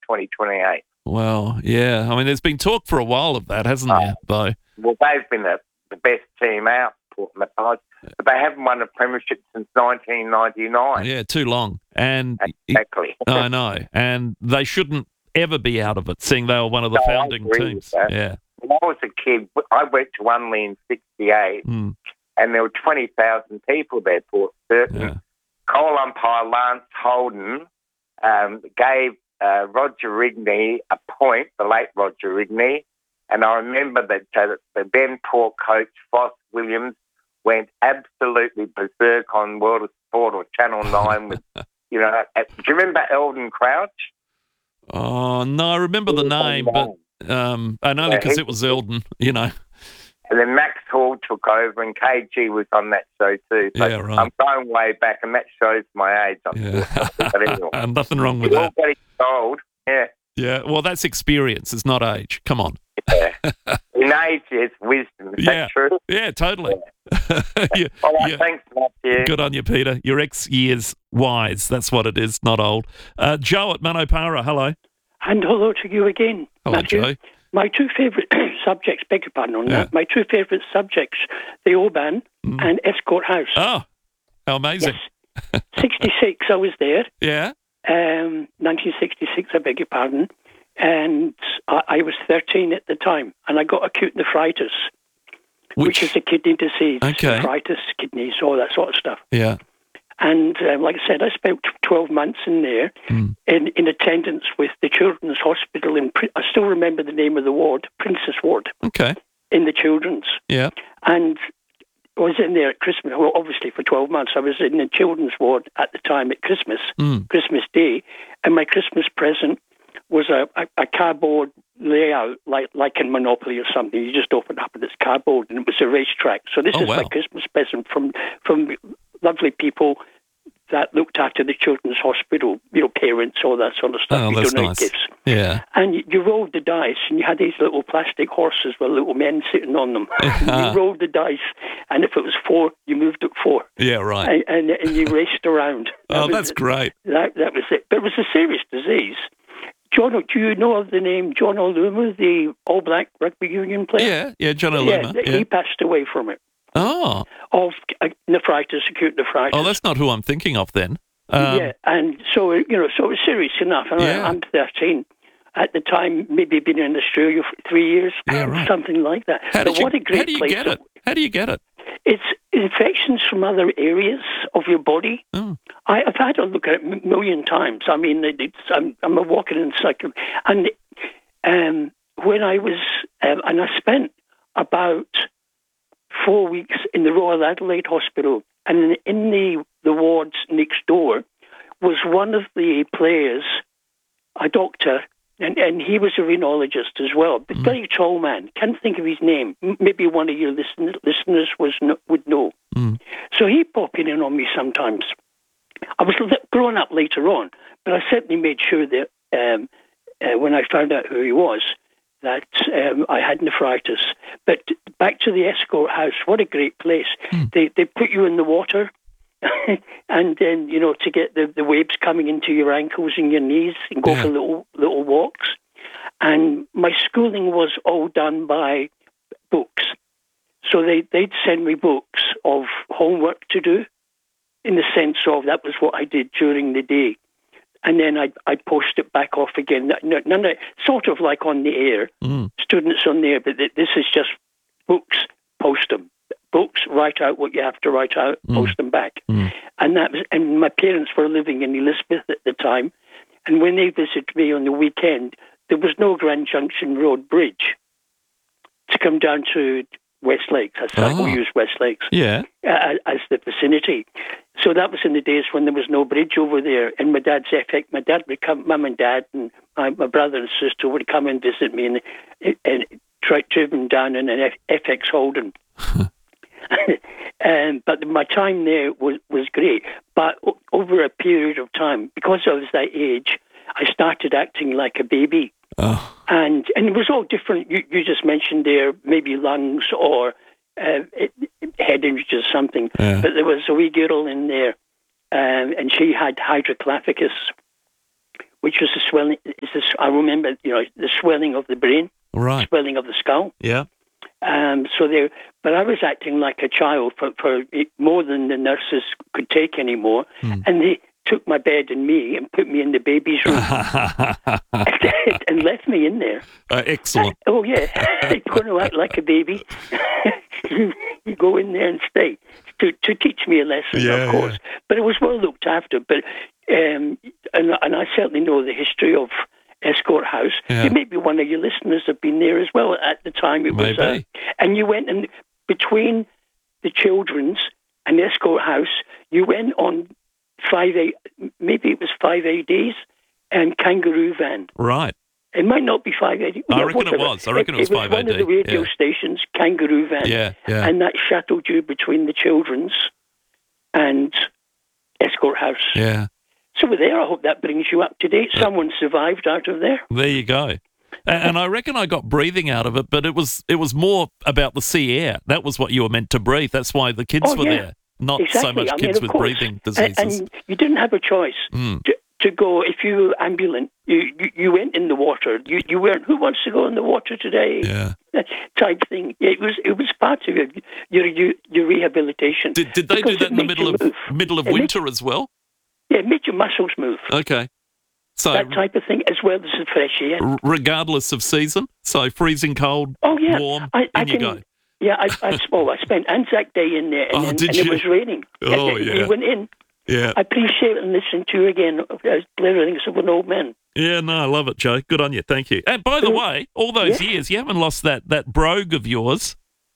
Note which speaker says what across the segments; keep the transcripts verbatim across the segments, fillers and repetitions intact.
Speaker 1: twenty twenty-eight.
Speaker 2: Well, yeah. I mean, there's been talk for a while of that, hasn't there? Though.
Speaker 1: Well, they've been the, the best team out, Port Matthias, but they haven't won a premiership since nineteen ninety-nine.
Speaker 2: Yeah, too long. And
Speaker 1: exactly.
Speaker 2: I know. And they shouldn't ever be out of it, seeing they were one of the
Speaker 1: no,
Speaker 2: founding teams. Yeah.
Speaker 1: When I was a kid, I went to Unley in sixty-eight,
Speaker 2: mm.
Speaker 1: and there were twenty thousand people there, Port Certain.
Speaker 2: Yeah.
Speaker 1: Coal umpire Lance Holden um, gave uh, Roger Rigney a point, the late Roger Rigney, and I remember that uh, the then Port coach, Foss Williams, went absolutely berserk on World of Sport or Channel nine with, you know, uh, do you remember Eldon Crouch?
Speaker 2: Oh, no, I remember the name, but um, and only because yeah, it was Eldon, you know.
Speaker 1: And then Max Hall took over, and K G was on that show too. So
Speaker 2: yeah, right.
Speaker 1: I'm going way back, and that shows my age. I'm
Speaker 2: yeah.
Speaker 1: but anyway.
Speaker 2: Nothing wrong with
Speaker 1: You're
Speaker 2: that.
Speaker 1: all getting old. Yeah.
Speaker 2: Yeah, well, that's experience. It's not age. Come on.
Speaker 1: Yeah. In age, it's wisdom. Is
Speaker 2: yeah.
Speaker 1: that true?
Speaker 2: Yeah, totally. Yeah.
Speaker 1: yeah. All right, yeah. Thanks, Matthew.
Speaker 2: Good on you, Peter. You're X years wise. That's what it is, not old. Uh, Joe at Manopara, hello.
Speaker 3: And hello to you again,
Speaker 2: hello,
Speaker 3: Matthew.
Speaker 2: Joe.
Speaker 3: My two favourite subjects, beg your pardon on
Speaker 2: yeah.
Speaker 3: that, my two favourite subjects, the Oban mm. and Escort House.
Speaker 2: Oh, how amazing.
Speaker 3: Yes. sixty-six, I was there.
Speaker 2: Yeah.
Speaker 3: Um, nineteen sixty-six, I beg your pardon. And I, I was thirteen at the time, and I got acute nephritis, which, which is a kidney disease.
Speaker 2: Okay.
Speaker 3: Nephritis, kidneys, all that sort of stuff.
Speaker 2: Yeah.
Speaker 3: And um, like I said, I spent twelve months in there
Speaker 2: mm.
Speaker 3: in, in attendance with the Children's Hospital. In, I still remember the name of the ward, Princess Ward.
Speaker 2: Okay.
Speaker 3: In the Children's.
Speaker 2: Yeah.
Speaker 3: And I was in there at Christmas. Well, obviously for twelve months. I was in the Children's Ward at the time at Christmas,
Speaker 2: mm.
Speaker 3: Christmas Day. And my Christmas present was a, a, a cardboard layout, like like in Monopoly or something. You just open it up and it's cardboard, and it was a racetrack. So this
Speaker 2: oh,
Speaker 3: is
Speaker 2: wow.
Speaker 3: my Christmas present from from lovely people that looked after the Children's Hospital, you know, parents, all that sort of stuff.
Speaker 2: Oh,
Speaker 3: you
Speaker 2: that's
Speaker 3: donate
Speaker 2: nice.
Speaker 3: gifts.
Speaker 2: Yeah.
Speaker 3: And you, you rolled the dice, and you had these little plastic horses with little men sitting on them. You rolled the dice, and if it was four, you moved it four.
Speaker 2: Yeah, right.
Speaker 3: And, and, and you raced around.
Speaker 2: That
Speaker 3: oh, was,
Speaker 2: that's great.
Speaker 3: That, that was it. But it was a serious disease. John, do you know of the name John O'Luma, the All Black rugby union player?
Speaker 2: Yeah, yeah, John O'Luma.
Speaker 3: Yeah,
Speaker 2: yeah.
Speaker 3: he passed away from it.
Speaker 2: Oh.
Speaker 3: Of uh, nephritis, acute nephritis.
Speaker 2: Oh, that's not who I'm thinking of then. Um,
Speaker 3: yeah, and so, you know, so it was serious enough. And
Speaker 2: yeah.
Speaker 3: I'm thirteen. At the time, maybe been in Australia for three years,
Speaker 2: yeah, right.
Speaker 3: something like that.
Speaker 2: How
Speaker 3: but
Speaker 2: you,
Speaker 3: what a great
Speaker 2: how do you
Speaker 3: place.
Speaker 2: get it? How do you get it?
Speaker 3: It's infections from other areas of your body.
Speaker 2: Oh.
Speaker 3: I, I've had a look at it a million times. I mean, it's, I'm, I'm a walking encyclopedia. And um, when I was, um, and I spent about four weeks in the Royal Adelaide Hospital, and in the, the wards next door was one of the players, a doctor, and, and he was a rhinologist as well, but mm. very tall man. Can't think of his name. Maybe one of your listen, listeners was would know.
Speaker 2: Mm.
Speaker 3: So he popped in on me sometimes. I was growing up later on, but I certainly made sure that um, uh, when I found out who he was, that um, I had nephritis. But back to the Escort House, what a great place. Mm. They they put you in the water, and then, you know, to get the, the waves coming into your ankles and your knees, and go
Speaker 2: yeah.
Speaker 3: for little little walks. And my schooling was all done by books. So they, they'd send me books of homework to do, in the sense of that was what I did during the day. And then I'd, I'd post it back off again. None of, sort of like on the air,
Speaker 2: mm.
Speaker 3: students on there, but this is just books, post them. Books, write out what you have to write out,
Speaker 2: mm.
Speaker 3: post them back.
Speaker 2: Mm.
Speaker 3: And that was, and my parents were living in Elizabeth at the time. And when they visited me on the weekend, there was no Grand Junction Road Bridge to come down to West Lakes. That's oh. how we use West Lakes
Speaker 2: yeah.
Speaker 3: uh, as the vicinity. So that was in the days when there was no bridge over there. And my dad's F X, my dad would come, mum and dad, and my, my brother and sister would come and visit me, and, and try driven down in an F, FX Holden. um, but my time there was, was great. But o- over a period of time, because I was that age, I started acting like a baby.
Speaker 2: Oh.
Speaker 3: And and it was all different. You, you just mentioned there, maybe lungs or uh, head injuries or something.
Speaker 2: Yeah.
Speaker 3: But there was a wee girl in there, um, and she had hydroclaphicus, which was the swelling. Is this, I remember, you know, the swelling of the brain,
Speaker 2: Right.
Speaker 3: swelling of the skull.
Speaker 2: Yeah.
Speaker 3: Um, so there, but I was acting like a child for, for more than the nurses could take anymore,
Speaker 2: Hmm.
Speaker 3: and they took my bed and me and put me in the baby's room and left me in there.
Speaker 2: Uh, excellent.
Speaker 3: Oh yeah, you're going to act like a baby. you, you go in there and stay to to teach me a lesson,
Speaker 2: Yeah,
Speaker 3: of course.
Speaker 2: yeah.
Speaker 3: But it was well looked after. But um, and and I certainly know the history of Escort House.
Speaker 2: Yeah.
Speaker 3: Maybe one of your listeners have been there as well at the time. It was,
Speaker 2: Maybe.
Speaker 3: uh, and you went and between the Children's and Escort House, you went on five a maybe it was five A Ds and Kangaroo Van.
Speaker 2: Right.
Speaker 3: It might not be five A D.
Speaker 2: I
Speaker 3: Yeah,
Speaker 2: reckon it
Speaker 3: whatever.
Speaker 2: was. I reckon it was five A D,
Speaker 3: one of the radio
Speaker 2: yeah.
Speaker 3: stations, Kangaroo Van.
Speaker 2: Yeah, yeah.
Speaker 3: And that shuttled you between the Children's and Escort House.
Speaker 2: Yeah.
Speaker 3: So we're there. I hope that brings you up to date. Someone survived out of there.
Speaker 2: There you go. And, and I reckon I got breathing out of it, but it was it was more about the sea air. That was what you were meant to breathe. That's why the kids
Speaker 3: Oh,
Speaker 2: were
Speaker 3: yeah.
Speaker 2: there, not
Speaker 3: Exactly.
Speaker 2: so much
Speaker 3: I mean,
Speaker 2: kids
Speaker 3: of
Speaker 2: with
Speaker 3: course.
Speaker 2: breathing
Speaker 3: And,
Speaker 2: diseases.
Speaker 3: and you didn't have a choice
Speaker 2: Mm.
Speaker 3: to, to go. If you were ambulant, you, you, you went in the water. You you weren't. Who wants to go in the water today?
Speaker 2: Yeah.
Speaker 3: Type thing. It was it was part of your your your, your rehabilitation.
Speaker 2: Did, did they do
Speaker 3: Because
Speaker 2: that
Speaker 3: it
Speaker 2: in the
Speaker 3: made
Speaker 2: middle
Speaker 3: you
Speaker 2: of
Speaker 3: move.
Speaker 2: middle of
Speaker 3: It made-
Speaker 2: winter as well?
Speaker 3: Yeah, it made your muscles move.
Speaker 2: Okay. So
Speaker 3: That type of thing, as well as the fresh air.
Speaker 2: r- regardless of season, so freezing cold,
Speaker 3: Oh yeah,
Speaker 2: warm,
Speaker 3: I, I
Speaker 2: in you
Speaker 3: can,
Speaker 2: go.
Speaker 3: Yeah, I, I, well, I spent Anzac Day in there, and,
Speaker 2: Oh,
Speaker 3: then,
Speaker 2: did
Speaker 3: and
Speaker 2: you?
Speaker 3: it was raining.
Speaker 2: Oh,
Speaker 3: and
Speaker 2: yeah.
Speaker 3: You went in.
Speaker 2: Yeah.
Speaker 3: I appreciate and listen to you again. As Blair thinks of an old man.
Speaker 2: Yeah, no, I love it, Joe. Good on you. Thank you. And by the
Speaker 3: Mm.
Speaker 2: way, all those
Speaker 3: Yeah.
Speaker 2: years, you haven't lost that, that brogue of yours.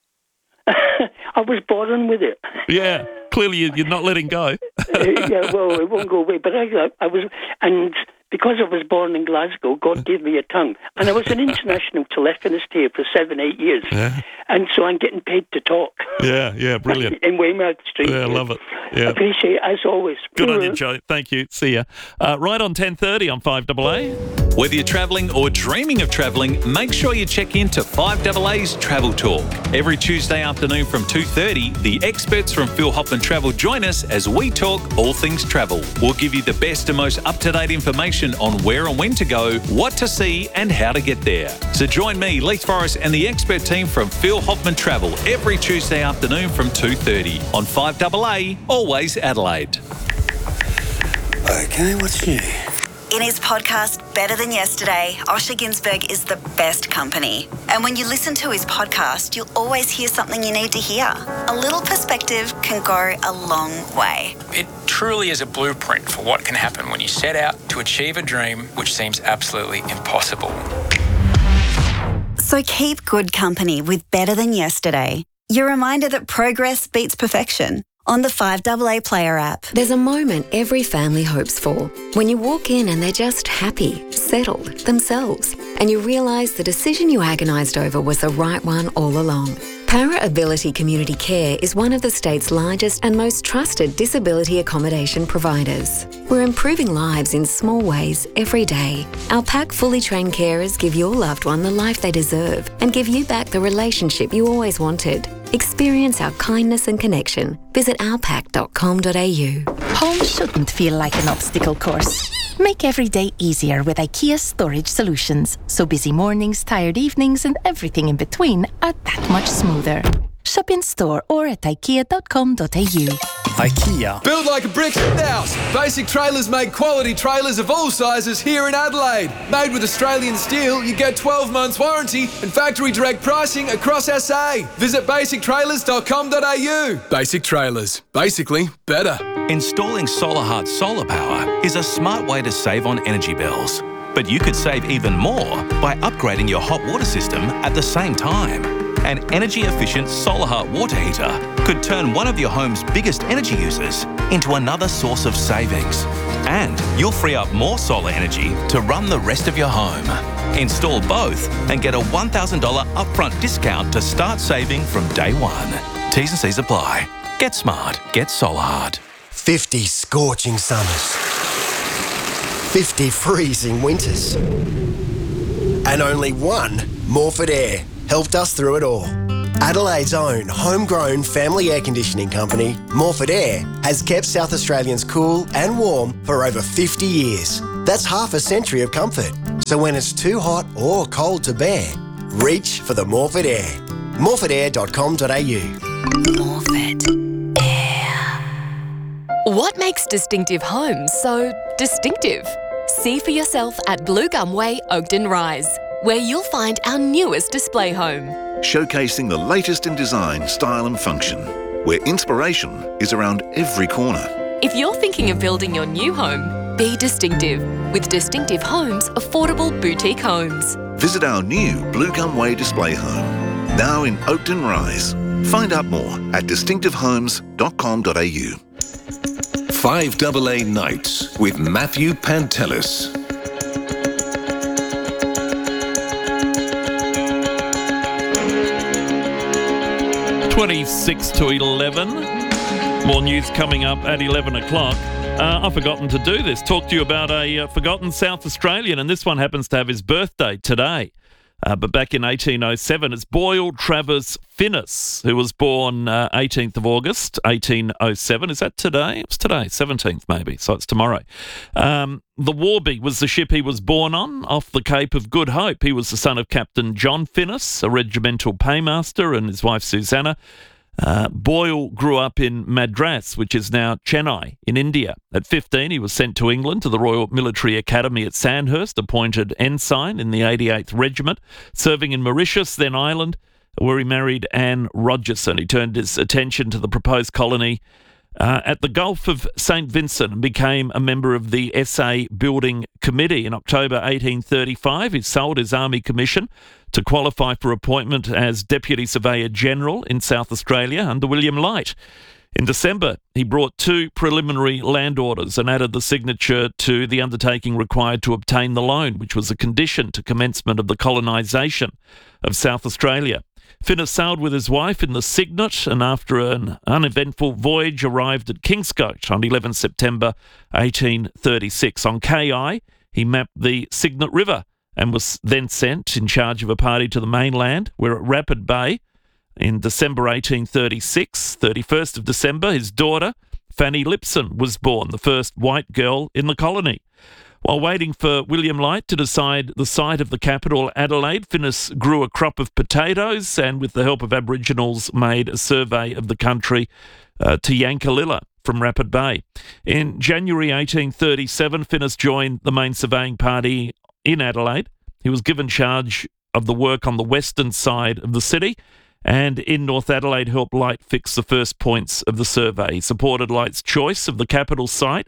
Speaker 3: I was born with it.
Speaker 2: Yeah. Clearly, you- you're not letting go.
Speaker 3: Uh, yeah, well, it won't go away. But I, I was, and because I was born in Glasgow, God gave me a tongue, and I was an international telephonist here for seven, eight years,
Speaker 2: Yeah.
Speaker 3: and so I'm getting paid to talk.
Speaker 2: Yeah, yeah, brilliant.
Speaker 3: In Weymouth Street.
Speaker 2: Yeah, I love it. Yeah.
Speaker 3: Appreciate it as always.
Speaker 2: Good on you, Joe. Thank you. See ya. Uh, right on ten thirty on five A A.
Speaker 4: Whether you're travelling or dreaming of travelling, make sure you check in to five A A's Travel Talk. Every Tuesday afternoon from two thirty, the experts from Phil Hoffman Travel join us as we talk all things travel. We'll give you the best and most up-to-date information on where and when to go, what to see and how to get there. So join me, Leith Forrest and the expert team from Phil Hoffman Travel every Tuesday afternoon from two thirty on five A A, always Adelaide.
Speaker 5: Okay, what's new?
Speaker 6: In his podcast, Better Than Yesterday, Osher Ginsberg is the best company. And when you listen to his podcast, you'll always hear something you need to hear. A little perspective can go a long way.
Speaker 7: It truly is a blueprint for what can happen when you set out to achieve a dream which seems absolutely impossible.
Speaker 6: So keep good company with Better Than Yesterday. Your reminder that progress beats perfection on the five A A Player app.
Speaker 8: There's a moment every family hopes for. When you walk in and they're just happy, settled, themselves, and you realise the decision you agonised over was the right one all along. Para Ability Community Care is one of the state's largest and most trusted disability accommodation providers. We're improving lives in small ways every day. Our pack fully trained carers give your loved one the life they deserve and give you back the relationship you always wanted. Experience our kindness and connection. Visit our pack dot com dot a u.
Speaker 9: Home shouldn't feel like an obstacle course. Make every day easier with IKEA Storage Solutions, so busy mornings, tired evenings, and everything in between are that much smoother. Shop in store or at ikea dot com dot a u.
Speaker 5: IKEA.
Speaker 10: Build like a brick house. Basic Trailers make quality trailers of all sizes here in Adelaide. Made with Australian steel, you get twelve months warranty and factory direct pricing across S A. Visit basic trailers dot com dot a u. Basic Trailers. Basically better.
Speaker 4: Installing SolarHeart solar power is a smart way to save on energy bills. But you could save even more by upgrading your hot water system at the same time. An energy-efficient SolarHeart water heater could turn one of your home's biggest energy users into another source of savings. And you'll free up more solar energy to run the rest of your home. Install both and get a one thousand dollars upfront discount to start saving from day one. T's and C's apply. Get smart. Get SolarHeart.
Speaker 5: fifty scorching summers. fifty freezing winters. And only one Morford Air helped us through it all. Adelaide's own homegrown family air conditioning company, Morford Air, has kept South Australians cool and warm for over fifty years. That's half a century of comfort. So when it's too hot or cold to bear, reach for the Morford Air. morford air dot com dot a u.
Speaker 11: Morford Air. What makes distinctive homes so distinctive? See for yourself at Blue Gum Way, Oakden Rise, where you'll find our newest display home.
Speaker 12: Showcasing the latest in design, style and function, where inspiration is around every corner.
Speaker 11: If you're thinking of building your new home, be distinctive with Distinctive Homes Affordable Boutique Homes.
Speaker 12: Visit our new Blue Gum Way display home, now in Oakden Rise. Find out more at distinctive homes dot com dot a u.
Speaker 13: five A A Nights with Matthew Pantelis.
Speaker 2: twenty-six to eleven. More news coming up at eleven o'clock. Uh, I've forgotten to do this. Talk to you about a uh, forgotten South Australian, and this one happens to have his birthday today. Uh, but back in eighteen oh seven, it's Boyle Travers Finnis, who was born uh, eighteenth of August, eighteen oh seven. Is that today? It's today, seventeenth maybe, so it's tomorrow. Um, the Warby was the ship he was born on, off the Cape of Good Hope. He was the son of Captain John Finnis, a regimental paymaster, and his wife Susanna. Uh, Boyle grew up in Madras, which is now Chennai, in India. At fifteen, he was sent to England to the Royal Military Academy at Sandhurst, appointed ensign in the eighty-eighth Regiment, serving in Mauritius, then Ireland, where he married Anne Rogerson. He turned his attention to the proposed colony uh, at the Gulf of Saint Vincent and became a member of the S A Building Committee. In October eighteen thirty-five, he sold his army commission to qualify for appointment as Deputy Surveyor General in South Australia under William Light. In December, he brought two preliminary land orders and added the signature to the undertaking required to obtain the loan, which was a condition to commencement of the colonisation of South Australia. Finnis sailed with his wife in the Cygnet and after an uneventful voyage arrived at Kingscote on the eleventh of September eighteen thirty-six. On K I, he mapped the Cygnet River and was then sent in charge of a party to the mainland, where at Rapid Bay in December eighteen thirty-six, thirty-first of December, his daughter, Fanny Lipson, was born, the first white girl in the colony. While waiting for William Light to decide the site of the capital, Adelaide, Finnis grew a crop of potatoes and, with the help of Aboriginals, made a survey of the country uh, to Yankalilla from Rapid Bay. In January eighteen thirty-seven, Finnis joined the main surveying party in Adelaide. He was given charge of the work on the western side of the city, and in North Adelaide helped Light fix the first points of the survey. He supported Light's choice of the capital site,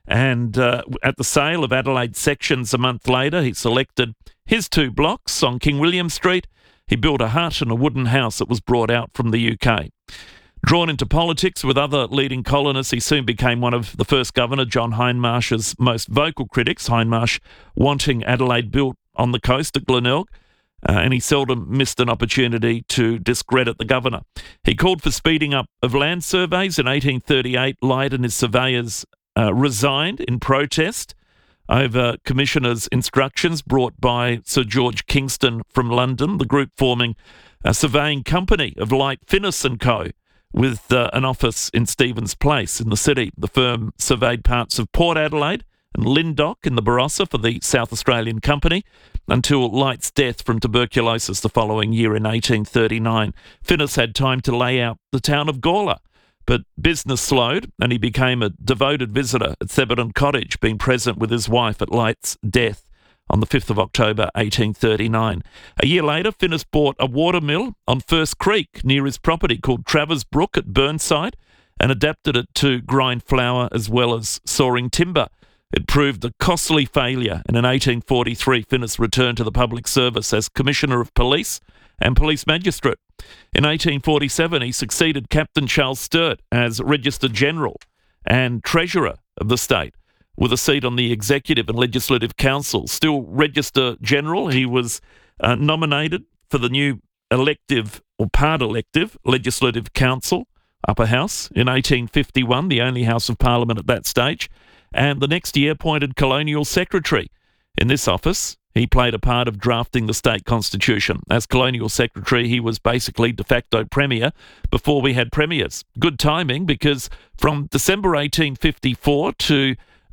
Speaker 2: and uh, at the sale of Adelaide sections a month later, he selected his two blocks on King William Street. He built a hut and a wooden house that was brought out from the U K. Drawn into politics with other leading colonists, he soon became one of the first Governor John Hindmarsh's most vocal critics, Hindmarsh wanting Adelaide built on the coast at Glenelg, uh, and he seldom missed an opportunity to discredit the Governor. He called for speeding up of land surveys. In eighteen thirty-eight, Light and his surveyors uh, resigned in protest over Commissioner's instructions brought by Sir George Kingston from London, the group forming a surveying company of Light, Finnis and Co., with uh, an office in Stevens Place in the city. The firm surveyed parts of Port Adelaide and Lyndoch in the Barossa for the South Australian Company until Light's death from tuberculosis the following year in eighteen thirty-nine. Finnis had time to lay out the town of Gawler, but business slowed and he became a devoted visitor at Theberton Cottage, being present with his wife at Light's death on the fifth of October eighteen thirty-nine. A year later, Finnis bought a watermill on First Creek near his property called Travers Brook at Burnside and adapted it to grind flour as well as sawing timber. It proved a costly failure, and in eighteen forty-three, Finnis returned to the public service as Commissioner of Police and Police Magistrate. In eighteen forty-seven, he succeeded Captain Charles Sturt as Register General and Treasurer of the state, with a seat on the Executive and Legislative Council. Still Register General, he was uh, nominated for the new elective or part elective Legislative Council, Upper House, in eighteen fifty-one, the only House of Parliament at that stage, and the next year appointed Colonial Secretary. In this office, he played a part of drafting the state constitution. As Colonial Secretary, he was basically de facto Premier before we had premiers. Good timing, because from December eighteen fifty-four to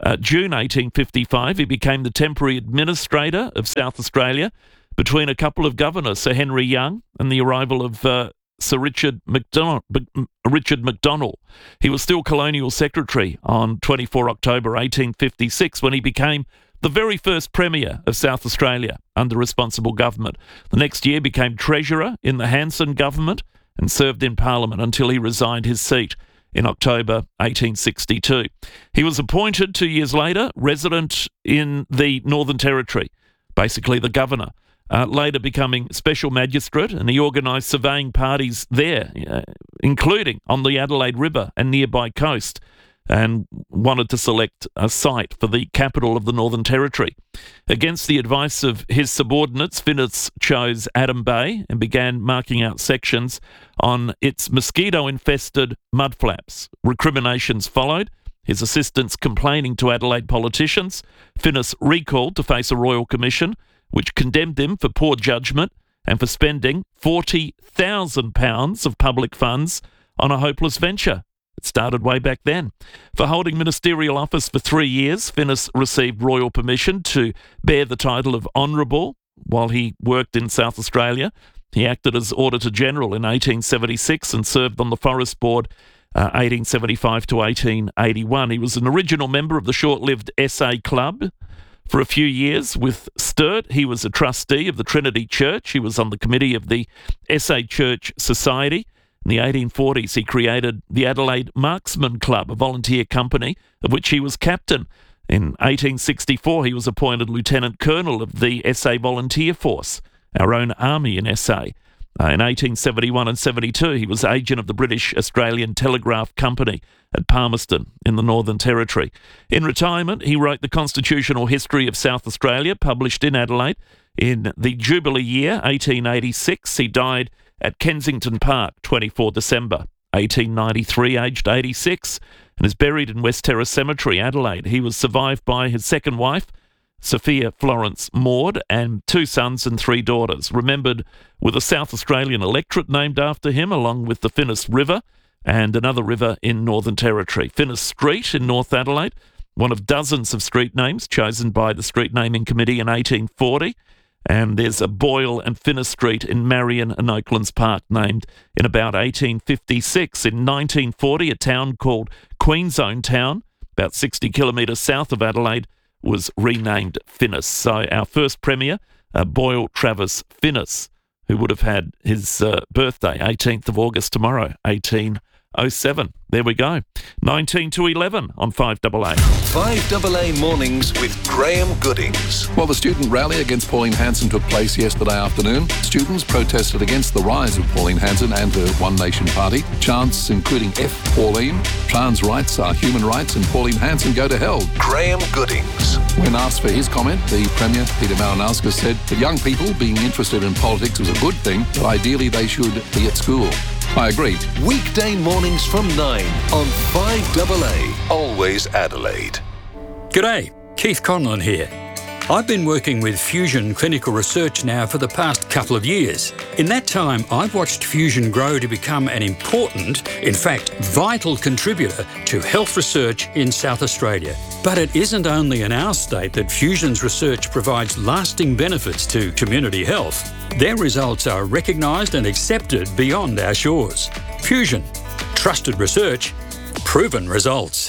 Speaker 2: uh, June eighteen fifty-five, he became the temporary administrator of South Australia between a couple of governors, Sir Henry Young and the arrival of uh, Sir Richard McDonald, Richard McDonnell. He was still colonial secretary on twenty-fourth of October eighteen fifty-six when he became the very first Premier of South Australia under responsible government. The next year became Treasurer in the Hanson government and served in Parliament until he resigned his seat in October eighteen sixty-two. He was appointed two years later resident in the Northern Territory, basically the governor, uh, later becoming special magistrate, and he organised surveying parties there, uh, including on the Adelaide River and nearby coast, and wanted to select a site for the capital of the Northern Territory. Against the advice of his subordinates, Finnis chose Adam Bay and began marking out sections on its mosquito-infested mudflaps. Recriminations followed, his assistants complaining to Adelaide politicians. Finnis recalled to face a royal commission, which condemned him for poor judgment and for spending forty thousand pounds of public funds on a hopeless venture. It started way back then. For holding ministerial office for three years, Finnis received royal permission to bear the title of Honourable while he worked in South Australia. He acted as Auditor General in eighteen seventy-six and served on the Forest Board uh, eighteen seventy-five to eighteen eighty-one. He was an original member of the short-lived S A Club. For a few years with Sturt, he was a trustee of the Trinity Church. He was on the committee of the S A Church Society. In the eighteen forties, he created the Adelaide Marksmen Club, a volunteer company of which he was captain. In eighteen sixty-four, he was appointed Lieutenant Colonel of the S A Volunteer Force, our own army in S A. Uh, in eighteen seventy-one and seventy-two, he was agent of the British Australian Telegraph Company at Palmerston in the Northern Territory. In retirement, he wrote the Constitutional History of South Australia, published in Adelaide. In the Jubilee year, eighteen eighty-six, he died at Kensington Park, twenty-fourth of December, eighteen ninety-three, aged eighty-six, and is buried in West Terrace Cemetery, Adelaide. He was survived by his second wife, Sophia Florence Maud, and two sons and three daughters, remembered with a South Australian electorate named after him, along with the Finnis River and another river in Northern Territory. Finnis Street in North Adelaide, one of dozens of street names chosen by the Street Naming Committee in eighteen forty. And there's a Boyle and Finnis Street in Marion and Oaklands Park named in about eighteen fifty-six. In nineteen forty, a town called Queen's Own Town, about sixty kilometres south of Adelaide, was renamed Finnis. So our first Premier, uh, Boyle Travis Finnis, who would have had his uh, birthday, eighteenth of August tomorrow, eighteen oh seven. There we go. nineteen to eleven on five A A.
Speaker 13: five A A Mornings with Graham Goodings.
Speaker 14: Well, the student rally against Pauline Hanson took place yesterday afternoon. Students protested against the rise of Pauline Hanson and her One Nation Party. Chants including F Pauline, trans rights are human rights, and Pauline Hanson go to hell.
Speaker 13: Graham Goodings.
Speaker 14: When asked for his comment, the Premier, Peter Malinauskas, said that young people being interested in politics was a good thing, but ideally they should be at school. I agree.
Speaker 13: Weekday mornings from nine on five A A. Always Adelaide.
Speaker 15: G'day, Keith Conlon here. I've been working with Fusion Clinical Research now for the past couple of years. In that time, I've watched Fusion grow to become an important, in fact, vital contributor to health research in South Australia. But it isn't only in our state that Fusion's research provides lasting benefits to community health. Their results are recognised and accepted beyond our shores. Fusion. Trusted research. Proven results.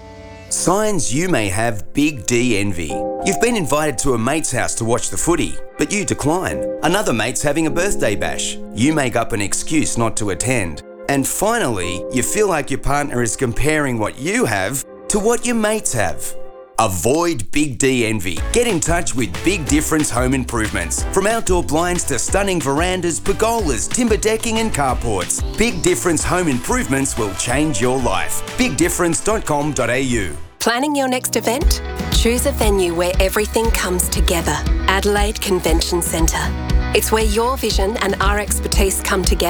Speaker 16: Signs you may have big D envy. You've been invited to a mate's house to watch the footy, but you decline. Another mate's having a birthday bash. You make up an excuse not to attend. And finally, you feel like your partner is comparing what you have to what your mates have. Avoid big D envy. Get in touch with Big Difference Home Improvements. From outdoor blinds to stunning verandas, pergolas, timber decking and carports, Big Difference Home Improvements will change your life. big difference dot com dot a u.
Speaker 17: Planning your next event? Choose a venue where everything comes together. Adelaide Convention Centre. It's where your vision and our expertise come together.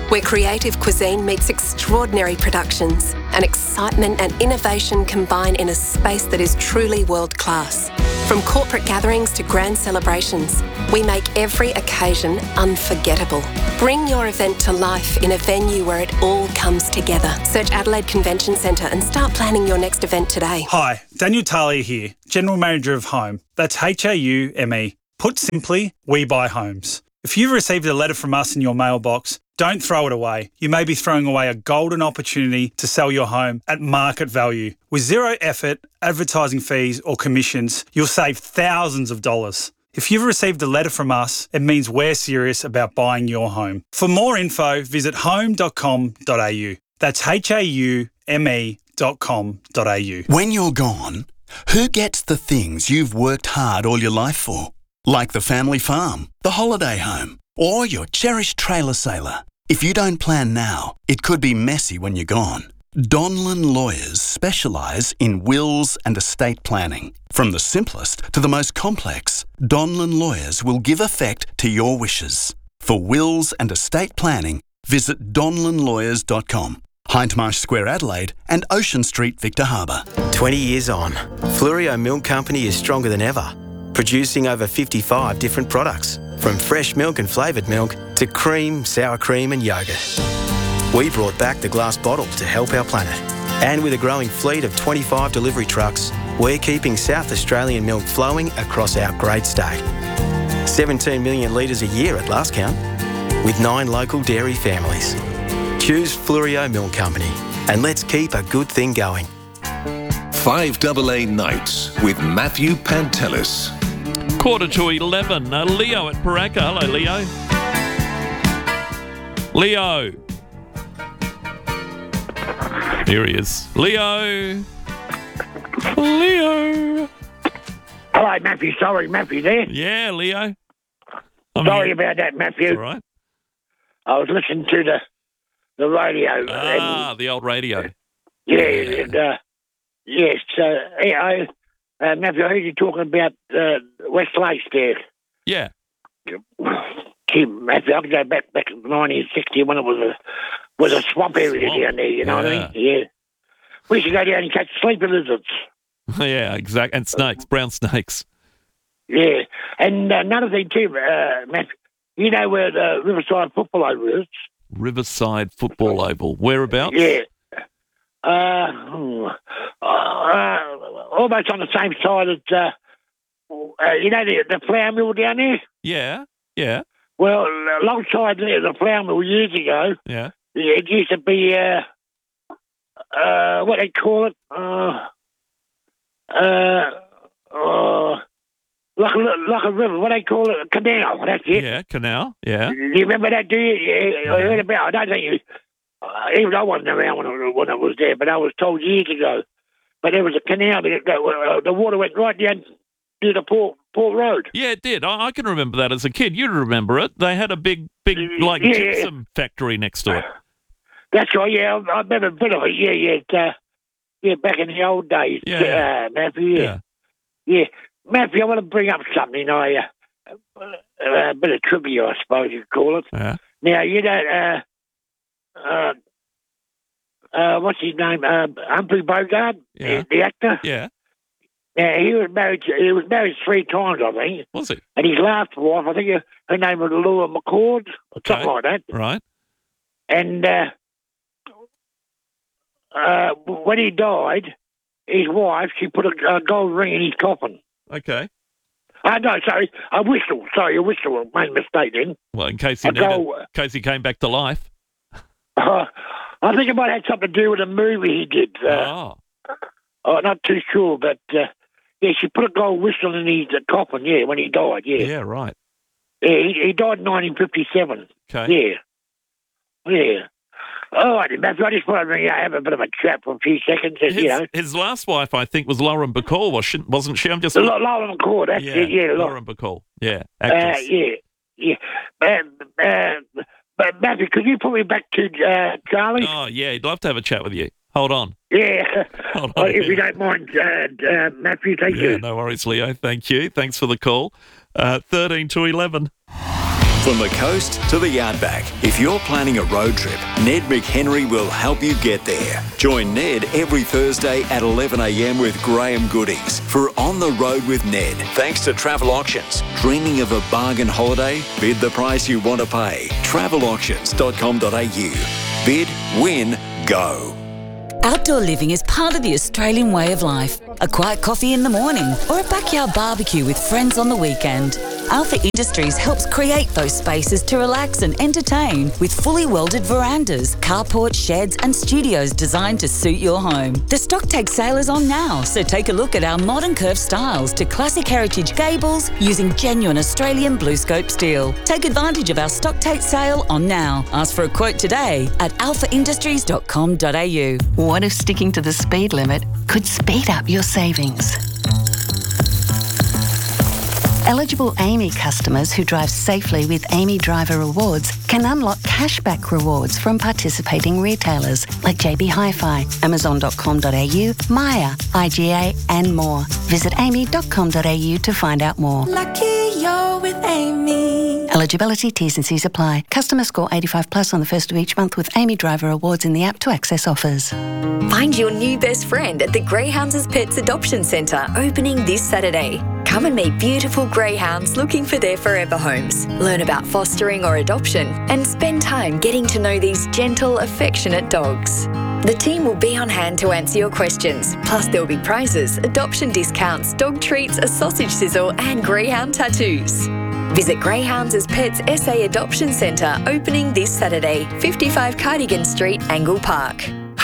Speaker 17: where creative cuisine meets extraordinary productions and excitement and innovation combine in a space that is truly world-class. From corporate gatherings to grand celebrations, we make every occasion unforgettable. Bring your event to life in a venue where it all comes together. Search Adelaide Convention Centre and start planning your next event today.
Speaker 18: Hi, Daniel Talia here, General Manager of Home. That's H A U M E. Put simply, we buy homes. If you've received a letter from us in your mailbox, don't throw it away. You may be throwing away a golden opportunity to sell your home at market value. With zero effort, advertising fees or commissions, you'll save thousands of dollars. If you've received a letter from us, it means we're serious about buying your home. For more info, visit home dot com dot a u. That's H A U M E dot com dot a u.
Speaker 19: When you're gone, who gets the things you've worked hard all your life for? Like the family farm, the holiday home, or your cherished trailer sailor. If you don't plan now, it could be messy when you're gone. Donlan Lawyers specialise in wills and estate planning. From the simplest to the most complex, Donlan Lawyers will give effect to your wishes. For wills and estate planning, visit donlan lawyers dot com. Hindmarsh Square, Adelaide and Ocean Street, Victor Harbour.
Speaker 20: twenty years on, Fluorio Milk Company is stronger than ever, producing over fifty-five different products, from fresh milk and flavoured milk to cream, sour cream and yoghurt. We brought back the glass bottle to help our planet. And with a growing fleet of twenty-five delivery trucks, we're keeping South Australian milk flowing across our great state. seventeen million litres a year at last count, with nine local dairy families. Choose Fluorio Milk Company and let's keep a good thing going.
Speaker 13: five A A Nights with Matthew Pantelis.
Speaker 2: Quarter to eleven. Uh, Leo at Paraka. Hello, Leo. Leo. Here he is. Leo. Leo.
Speaker 21: Hello, Matthew. Sorry, Matthew there.
Speaker 2: Yeah, Leo. I'm
Speaker 21: Sorry
Speaker 2: here.
Speaker 21: about that, Matthew.
Speaker 2: All right.
Speaker 21: I was listening to the the radio.
Speaker 2: Ah, the old radio.
Speaker 21: And, yeah, and, uh, yes. Uh, yeah, I, uh, Matthew, I heard you talking about uh, West Lakes there.
Speaker 2: Yeah.
Speaker 21: Gee, Matthew, I can go back back in nineteen sixty when it was a was a swamp area
Speaker 2: Swamp.
Speaker 21: down there. You know
Speaker 2: Yeah.
Speaker 21: what I mean? Yeah. We used to go down and catch sleeping lizards.
Speaker 2: Yeah, exactly. And snakes, brown snakes.
Speaker 21: Yeah, and another thing too, uh, Matthew. You know where the Riverside Football Oval is?
Speaker 2: Riverside Football Oval. Whereabouts?
Speaker 21: Yeah. Uh, hmm, uh, almost on the same side as, uh, uh, you know, the, the flour mill down there?
Speaker 2: Yeah, yeah,
Speaker 21: Well, alongside there, the flour mill years ago,
Speaker 2: yeah.
Speaker 21: it used to be, uh, uh, what they call it? Uh, uh, uh, like, a, like a river, what they call it? A canal, that's it.
Speaker 2: Yeah, canal, yeah.
Speaker 21: You remember that, do you? Yeah, I heard about it. I don't think you... Uh, even I wasn't around when I, when I was there, but I was told years ago. But there was a canal, that, that, uh, the water went right down to the Port, Port Road.
Speaker 2: Yeah, it did. I, I can remember that as a kid. You remember it. They had a big, big, like,
Speaker 21: Yeah.
Speaker 2: gypsum factory next to it.
Speaker 21: That's right, yeah, I, I remember a bit of it, yeah, yeah. It, uh, yeah, back in the old days,
Speaker 2: Yeah.
Speaker 21: uh, Matthew, yeah. yeah. Matthew, I want to bring up something, I, uh, uh, a bit of trivia, I suppose you'd call it.
Speaker 2: Yeah.
Speaker 21: Now, you know, uh, uh, uh, what's his name? Uh, Humphrey Bogart,
Speaker 2: Yeah.
Speaker 21: the, the actor.
Speaker 2: Yeah.
Speaker 21: Now, he was married. To, he was married three times, I think.
Speaker 2: Was he?
Speaker 21: And his last wife, I think her, her name was Laura McCord, or
Speaker 2: Okay.
Speaker 21: something like that.
Speaker 2: Right.
Speaker 21: And uh, uh, when he died, his wife, she put a, a gold ring in his coffin.
Speaker 2: Okay.
Speaker 21: Uh, no, sorry, a whistle. Sorry, a whistle. I made a mistake then.
Speaker 2: Well, in case he
Speaker 21: A
Speaker 2: needed,
Speaker 21: gold-
Speaker 2: in case he came back to life.
Speaker 21: Uh, I think it might have something to do with a movie he did. Uh,
Speaker 2: Oh.
Speaker 21: I'm not too sure, but uh, yeah, she put a gold whistle in his uh, coffin, yeah, when he died, yeah.
Speaker 2: Yeah, right.
Speaker 21: Yeah, he, he died in nineteen fifty-seven.
Speaker 2: Okay.
Speaker 21: Yeah. Yeah. All right, Matthew, I just wanted to ring out, have a bit of a chat for a few seconds,
Speaker 2: His,
Speaker 21: you know.
Speaker 2: his last wife, I think, was Lauren Bacall, wasn't wasn't she? I'm just...
Speaker 21: L- Lauren McCord, that's
Speaker 2: yeah,
Speaker 21: it, yeah. Lauren.
Speaker 2: Lauren Bacall. Yeah,
Speaker 21: Uh,
Speaker 2: actress.
Speaker 21: yeah, yeah. Uh, uh, but Matthew, could you put me back to uh, Charlie?
Speaker 2: Oh, yeah, he'd love to have a chat with you. Hold on.
Speaker 21: Yeah.
Speaker 2: Hold
Speaker 21: Uh,
Speaker 2: on.
Speaker 21: if you don't mind, uh, uh, Matthew, thank
Speaker 2: Yeah,
Speaker 21: you.
Speaker 2: no worries, Leo. Thank you. Thanks for the call. Uh, thirteen to eleven.
Speaker 1: From the coast to the outback, if you're planning a road trip, Ned McHenry will help you get there. Join Ned every Thursday at eleven a m with Graham Goodings for On the Road with Ned. Thanks to Travel Auctions. Dreaming of a bargain holiday? Bid the price you want to pay. travel auctions dot com dot a u. Bid, win, go.
Speaker 22: Outdoor living is part of the Australian way of life. A quiet coffee in the morning or a backyard barbecue with friends on the weekend. Alpha Industries helps create those spaces to relax and entertain with fully welded verandas, carports, sheds and studios designed to suit your home. The stock take sale is on now, so take a look at our modern curved styles to classic heritage gables using genuine Australian blue scope steel. Take advantage of our stock take sale on now. Ask for a quote today at alpha industries dot com dot a u.
Speaker 23: What if sticking to the speed limit could speed up your savings? Eligible Amy customers who drive safely with Amy Driver Rewards can unlock cashback rewards from participating retailers like J B Hi-Fi, amazon dot com dot a u, Maya, I G A and more. Visit amy dot com dot a u to find out more.
Speaker 24: Lucky you're with Amy.
Speaker 23: Eligibility, T's and C's apply. Customer score eighty-five plus on the first of each month with Amy Driver Rewards in the app to access offers.
Speaker 8: Find your new best friend at the Greyhounds Pets Adoption Centre, opening this Saturday. Come and meet beautiful greyhounds looking for their forever homes. Learn about fostering or adoption and spend time getting to know these gentle, affectionate dogs. The team will be on hand to answer your questions. Plus there'll be prizes, adoption discounts, dog treats, a sausage sizzle and greyhound tattoos. Visit Greyhounds Pets S A Adoption Centre, opening this Saturday, fifty-five Cardigan Street, Angle Park.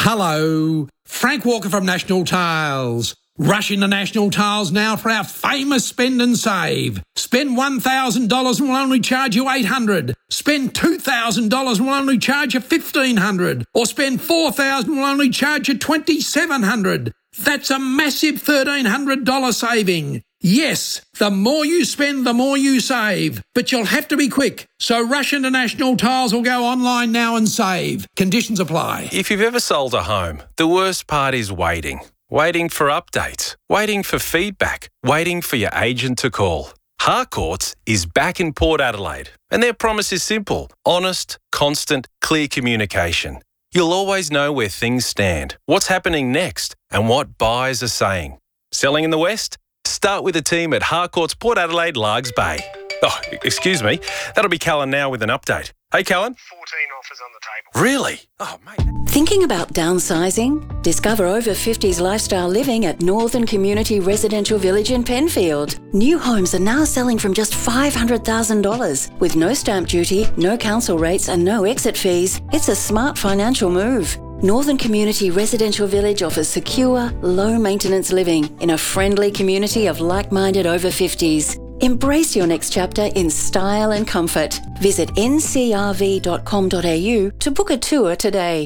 Speaker 25: Hello, Frank Walker from National Tiles. Rush into National Tiles now for our famous spend and save. Spend one thousand dollars and we'll only charge you eight hundred dollars. Spend two thousand dollars and we'll only charge you fifteen hundred dollars. Or spend four thousand dollars and we'll only charge you twenty-seven hundred dollars. That's a massive thirteen hundred dollars saving. Yes, the more you spend, the more you save. But you'll have to be quick. So rush into National Tiles or go online now and save. Conditions apply.
Speaker 26: If you've ever sold a home, the worst part is waiting. Waiting for updates, waiting for feedback, waiting for your agent to call. Harcourts is back in Port Adelaide, and their promise is simple: honest, constant, clear communication. You'll always know where things stand, what's happening next, and what buyers are saying. Selling in the West? Start with the team at Harcourts Port Adelaide, Largs Bay. Oh, excuse me, that'll be Callan now with an update. Hey, Callan.
Speaker 27: fourteen offers on the table.
Speaker 26: Really? Oh, mate.
Speaker 23: Thinking about downsizing? Discover over fifties lifestyle living at Northern Community Residential Village in Penfield. New homes are now selling from just five hundred thousand dollars. With no stamp duty, no council rates and no exit fees, it's a smart financial move. Northern Community Residential Village offers secure, low-maintenance living in a friendly community of like-minded over fifties. Embrace your next chapter in style and comfort. Visit n c r v dot com dot a u to book a tour today.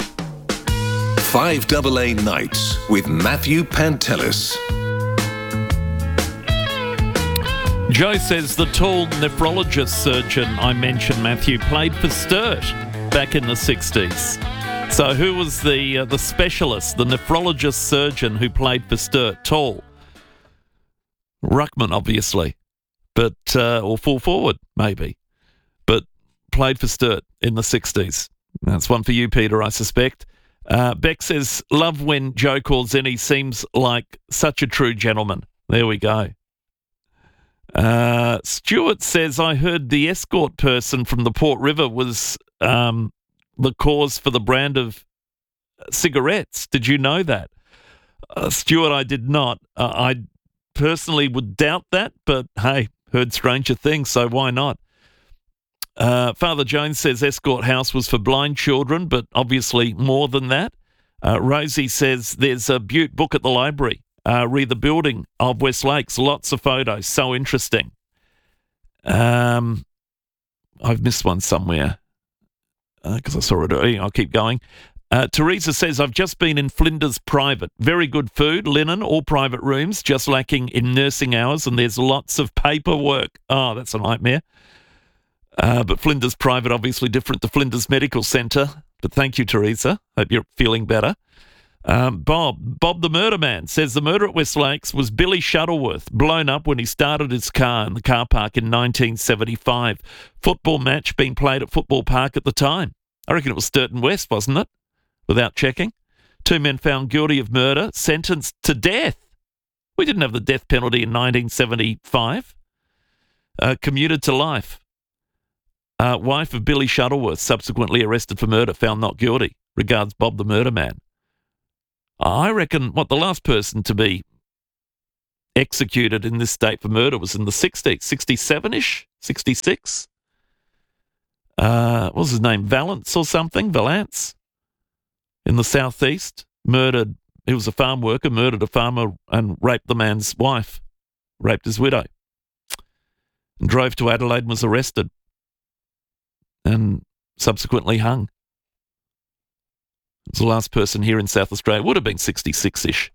Speaker 13: five A A Nights with Matthew Pantelis.
Speaker 2: Joe says the tall nephrologist surgeon I mentioned, Matthew, played for Sturt back in the sixties. So who was the uh, the specialist, the nephrologist surgeon who played for Sturt? Tall. Ruckman, obviously. But uh, or full forward, maybe. But played for Sturt in the sixties. That's one for you, Peter, I suspect. Uh, Beck says, love when Joe calls in. He seems like such a true gentleman. There we go. Uh, Stuart says, I heard the escort person from the Port River was um, the cause for the brand of cigarettes. Did you know that? Uh, Stuart, I did not. Uh, I personally would doubt that, but hey, heard stranger things, so why not? Uh, Father Jones says Escort House was for blind children, but obviously more than that. Uh, Rosie says there's a Butte book at the library, uh, re the building of West Lakes. Lots of photos, so interesting. Um, I've missed one somewhere because uh, I saw it earlier. I'll keep going. Uh, Teresa says, I've just been in Flinders Private. Very good food, linen, all private rooms, just lacking in nursing hours, and there's lots of paperwork. Oh, that's a nightmare. Uh, but Flinders Private, obviously different to Flinders Medical Centre. But thank you, Teresa. Hope you're feeling better. Um, Bob, Bob the Murder Man, says the murder at West Lakes was Billy Shuttleworth, blown up when he started his car in the car park in nineteen seventy-five. Football match being played at Football Park at the time. I reckon it was Sturton West, wasn't it? Without checking. Two men found guilty of murder, sentenced to death. We didn't have the death penalty in nineteen seventy-five. Uh, commuted to life. Uh, wife of Billy Shuttleworth, subsequently arrested for murder, found not guilty. Regards, Bob the Murder Man. I reckon, what, the last person to be executed in this state for murder was in the sixties, sixty-seven-ish, sixty-six. Uh, what was his name, Valance or something? Valance? In the southeast, murdered, he was a farm worker, murdered a farmer and raped the man's wife, raped his widow, and drove to Adelaide and was arrested and subsequently hung. It was the last person here in South Australia. Would have been sixty-six-ish.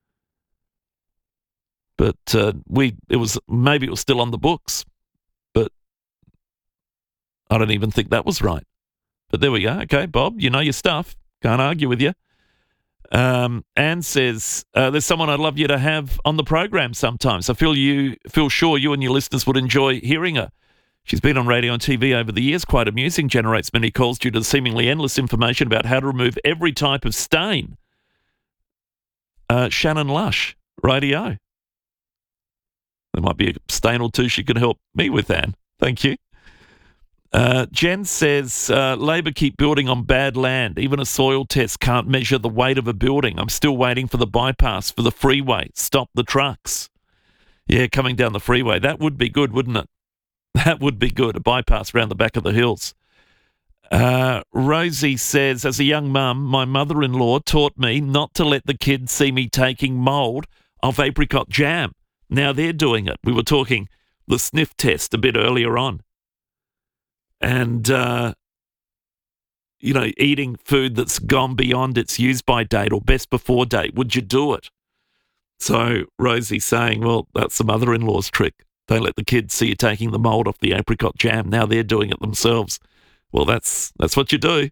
Speaker 2: But uh, we, it was, maybe it was still on the books, but I don't even think that was right. But there we go. Okay, Bob, you know your stuff. Can't argue with you. Um, Anne says, uh, there's someone I'd love you to have on the program sometimes. I feel you feel sure you and your listeners would enjoy hearing her. She's been on radio and T V over the years, quite amusing, generates many calls due to the seemingly endless information about how to remove every type of stain. Uh, Shannon Lush, radio. There might be a stain or two she can help me with, Anne. Thank you. Uh, Jen says, uh, Labor keep building on bad land. Even a soil test can't measure the weight of a building. I'm still waiting for the bypass for the freeway. Stop the trucks. Yeah, coming down the freeway. That would be good, wouldn't it? That would be good, a bypass around the back of the hills. Uh, Rosie says, as a young mum, my mother-in-law taught me not to let the kids see me taking mould off apricot jam. Now they're doing it. We were talking the sniff test a bit earlier on. And, uh, you know, eating food that's gone beyond its use-by date or best before date, would you do it? So Rosie's saying, well, that's the mother-in-law's trick. Don't let the kids see you taking the mould off the apricot jam. Now they're doing it themselves. Well, that's that's what you do.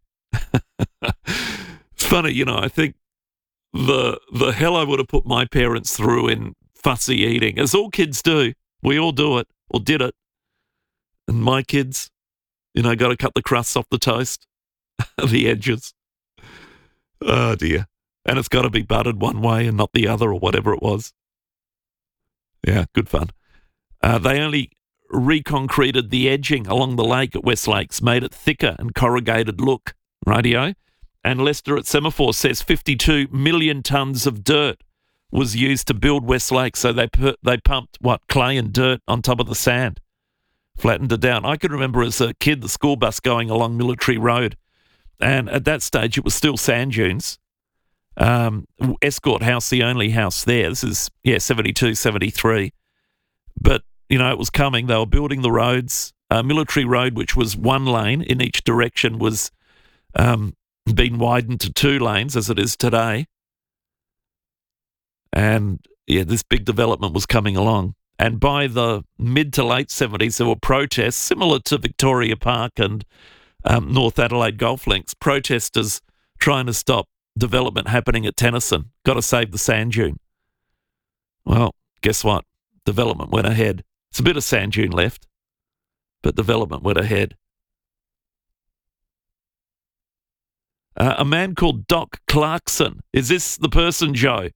Speaker 2: It's funny, you know, I think the the hell I would have put my parents through in fussy eating, as all kids do. We all do it, or did it. And my kids, you know, got to cut the crusts off the toast, the edges. Oh, dear. And it's got to be buttered one way and not the other or whatever it was. Yeah, good fun. Uh, they only reconcreted the edging along the lake at West Lakes, made it thicker and corrugated look. Radio. And Lester at Semaphore says fifty-two million tonnes of dirt was used to build West Lakes. So they per- they pumped, what, clay and dirt on top of the sand, flattened it down. I can remember as a kid the school bus going along Military Road, and at that stage it was still sand dunes. Um, Escort House, the only house there. This is, yeah, seventy-two, seventy-three. But, you know, it was coming. They were building the roads. Uh, Military Road, which was one lane in each direction, was um, been widened to two lanes as it is today. And, yeah, this big development was coming along. And by the mid to late seventies, there were protests similar to Victoria Park and um, North Adelaide Golf Links, protesters trying to stop development happening at Tennyson. Got to save the sand dune. Well, guess what? Development went ahead. It's a bit of sand dune left, but development went ahead. Uh, a man called Doc Clarkson. Is this the person, Joe?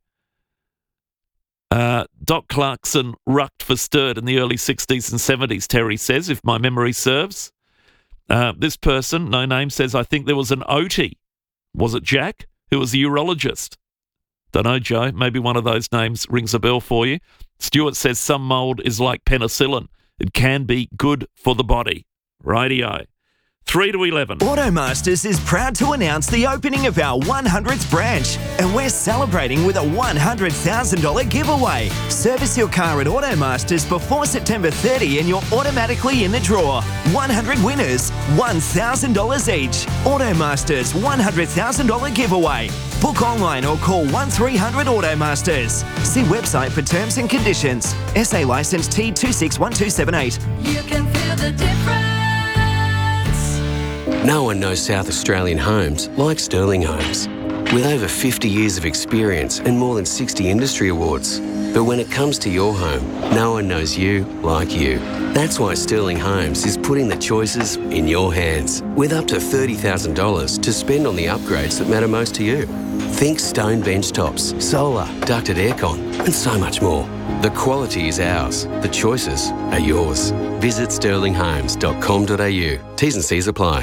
Speaker 2: Uh, Doc Clarkson rucked for Sturt in the early sixties and seventies, Terry says, if my memory serves. Uh, this person, no name, says, I think there was an O T. Was it Jack, who was a urologist? Don't know, Joe. Maybe one of those names rings a bell for you. Stuart says some mould is like penicillin. It can be good for the body. Rightio. three to eleven.
Speaker 3: Automasters is proud to announce the opening of our one hundredth branch, and we're celebrating with a one hundred thousand dollars giveaway. Service your car at Automasters before September thirtieth and you're automatically in the draw. one hundred winners, one thousand dollars each. Automasters one hundred thousand dollars giveaway. Book online or call one three hundred Automasters. See website for terms and conditions. S A licence T two six one two seven eight.
Speaker 24: You can feel the difference.
Speaker 4: No one knows South Australian homes like Sterling Homes. with over fifty years of experience and more than sixty industry awards. But when it comes to your home, no one knows you like you. That's why Sterling Homes is putting the choices in your hands, with up to thirty thousand dollars to spend on the upgrades that matter most to you. Think stone bench tops, solar, ducted aircon, and so much more. The quality is ours. The choices are yours. Visit sterling homes dot com dot a u. T's and C's apply.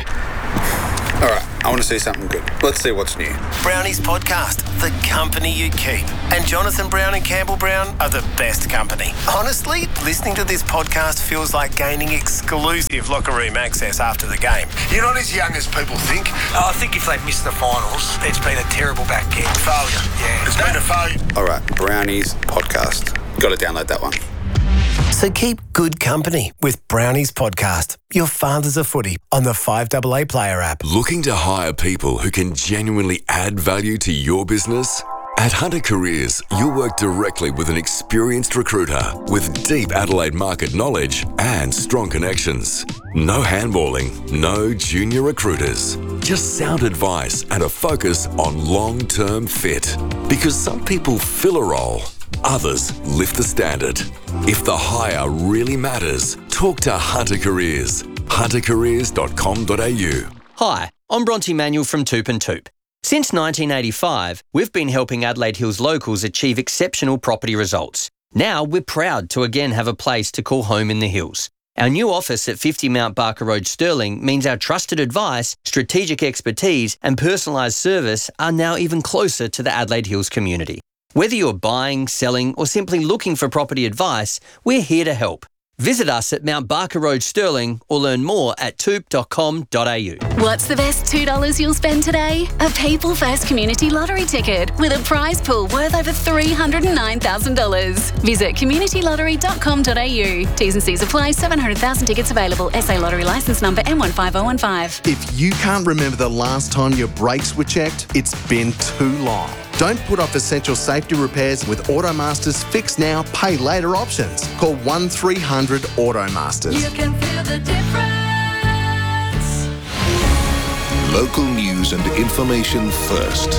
Speaker 5: All right, I want to see something good. Let's see what's new.
Speaker 6: Brownies Podcast, the company you keep. And Jonathan Brown and Campbell Brown are the best company. Honestly, listening to this podcast feels like gaining exclusive locker room access after the game.
Speaker 7: You're not as young as people think.
Speaker 6: Oh, I think if they've missed the finals, it's been a terrible back end. Failure, yeah.
Speaker 7: It's been a failure. All right, Brownies Podcast. Got to download that one.
Speaker 6: So keep good company with Brownies Podcast, your fathers of footy, on the five A A Player app.
Speaker 9: Looking to hire people who can genuinely add value to your business? At Hunter Careers, you'll work directly with an experienced recruiter with deep Adelaide market knowledge and strong connections. No handballing, no junior recruiters. Just sound advice and a focus on long-term fit. Because some people fill a role, others lift the standard. If the hire really matters, talk to Hunter Careers. hunter careers dot com dot a u.
Speaker 10: Hi, I'm Bronte Manuel from Toop and Toop. Since nineteen eighty-five, we've been helping Adelaide Hills locals achieve exceptional property results. Now we're proud to again have a place to call home in the hills. Our new office at fifty Mount Barker Road, Stirling, means our trusted advice, strategic expertise and personalised service are now even closer to the Adelaide Hills community. Whether you're buying, selling or simply looking for property advice, we're here to help. Visit us at Mount Barker Road, Stirling, or learn more at toop dot com dot a u.
Speaker 11: What's the best two dollars you'll spend today? A People First Community Lottery ticket with a prize pool worth over three hundred nine thousand dollars. Visit community lottery dot com dot a u. T's and C's apply. seven hundred thousand tickets available. S A Lottery licence number M one five zero one five.
Speaker 28: If you can't remember the last time your brakes were checked, it's been too long. Don't put off essential safety repairs with Automasters Fix Now, Pay Later options. Call one three hundred Automasters.
Speaker 24: You can feel the difference.
Speaker 13: Local news and information first.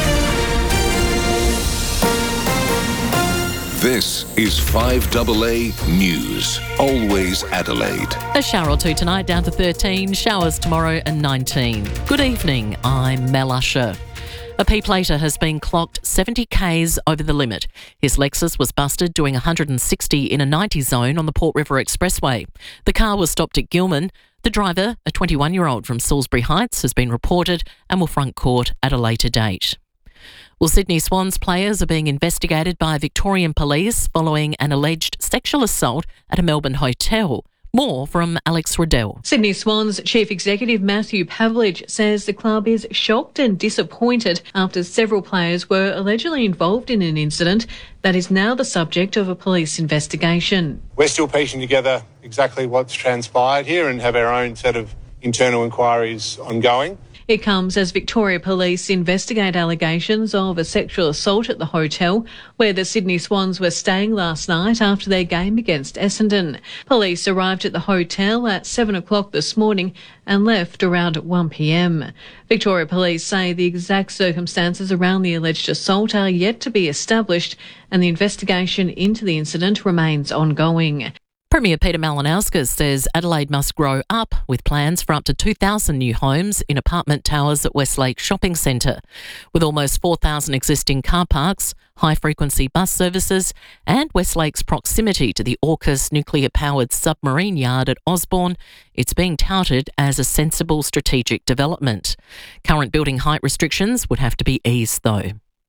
Speaker 13: This is five A A News. Always Adelaide.
Speaker 29: A shower or two tonight, down to thirteen. Showers tomorrow and nineteen. Good evening, I'm Mel Usher. A P-plater has been clocked seventy kays over the limit. His Lexus was busted doing one hundred sixty in a ninety zone on the Port River Expressway. The car was stopped at Gilman. The driver, a twenty-one-year-old from Salisbury Heights, has been reported and will front court at a later date. Well, Sydney Swans players are being investigated by Victorian police following an alleged sexual assault at a Melbourne hotel. More from Alex Riddell.
Speaker 30: Sydney Swans Chief Executive Matthew Pavlich says the club is shocked and disappointed after several players were allegedly involved in an incident that is now the subject of a police investigation.
Speaker 31: We're still piecing together exactly what's transpired here and have our own set of internal inquiries ongoing.
Speaker 30: It comes as Victoria Police investigate allegations of a sexual assault at the hotel where the Sydney Swans were staying last night after their game against Essendon. Police arrived at the hotel at seven o'clock this morning and left around one p m. Victoria Police say the exact circumstances around the alleged assault are yet to be established and the investigation into the incident remains ongoing.
Speaker 29: Premier Peter Malinauskas says Adelaide must grow up with plans for up to two thousand new homes in apartment towers at Westlake Shopping Centre. With almost four thousand existing car parks, high-frequency bus services and Westlake's proximity to the AUKUS nuclear-powered submarine yard at Osborne, it's being touted as a sensible strategic development. Current building height restrictions would have to be eased though.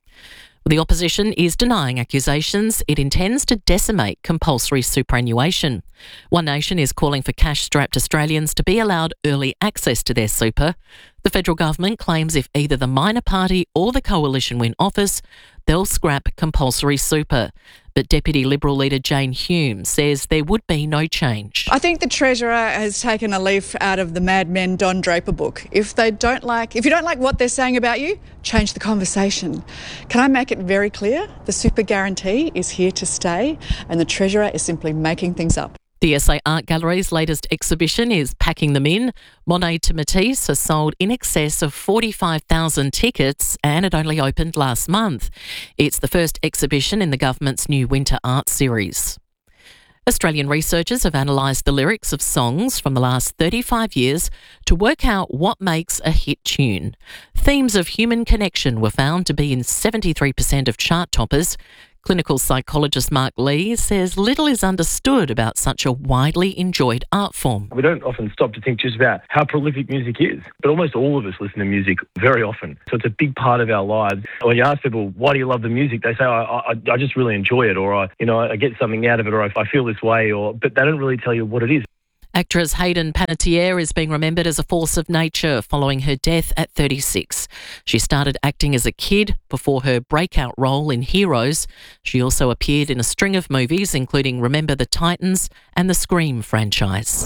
Speaker 29: The opposition is denying accusations it intends to decimate compulsory superannuation. One Nation is calling for cash-strapped Australians to be allowed early access to their super. The federal government claims if either the minor party or the coalition win office, they'll scrap compulsory super. But Deputy Liberal leader Jane Hume says there would be no change.
Speaker 32: I think the Treasurer has taken a leaf out of the Mad Men Don Draper book. If they don't like, if you don't like what they're saying about you, change the conversation. Can I make it very clear? The super guarantee is here to stay and the Treasurer is simply making things up.
Speaker 29: The S A Art Gallery's latest exhibition is Packing Them In. Monet to Matisse has sold in excess of forty-five thousand tickets and it only opened last month. It's the first exhibition in the government's new Winter Art Series. Australian researchers have analysed the lyrics of songs from the last thirty-five years to work out what makes a hit tune. Themes of human connection were found to be in seventy-three percent of chart toppers. Clinical psychologist Mark Lee says little is understood about such a widely enjoyed art form.
Speaker 1: We don't often stop to think just about how prolific music is, but almost all of us listen to music very often. So it's a big part of our lives. When you ask people, why do you love the music? They say, I, I, I just really enjoy it, or I, you know, I get something out of it, or I, I feel this way, or but they don't really tell you what it is.
Speaker 29: Actress Hayden Panettiere is being remembered as a force of nature following her death at thirty-six. She started acting as a kid before her breakout role in Heroes. She also appeared in a string of movies, including Remember the Titans and the Scream franchise.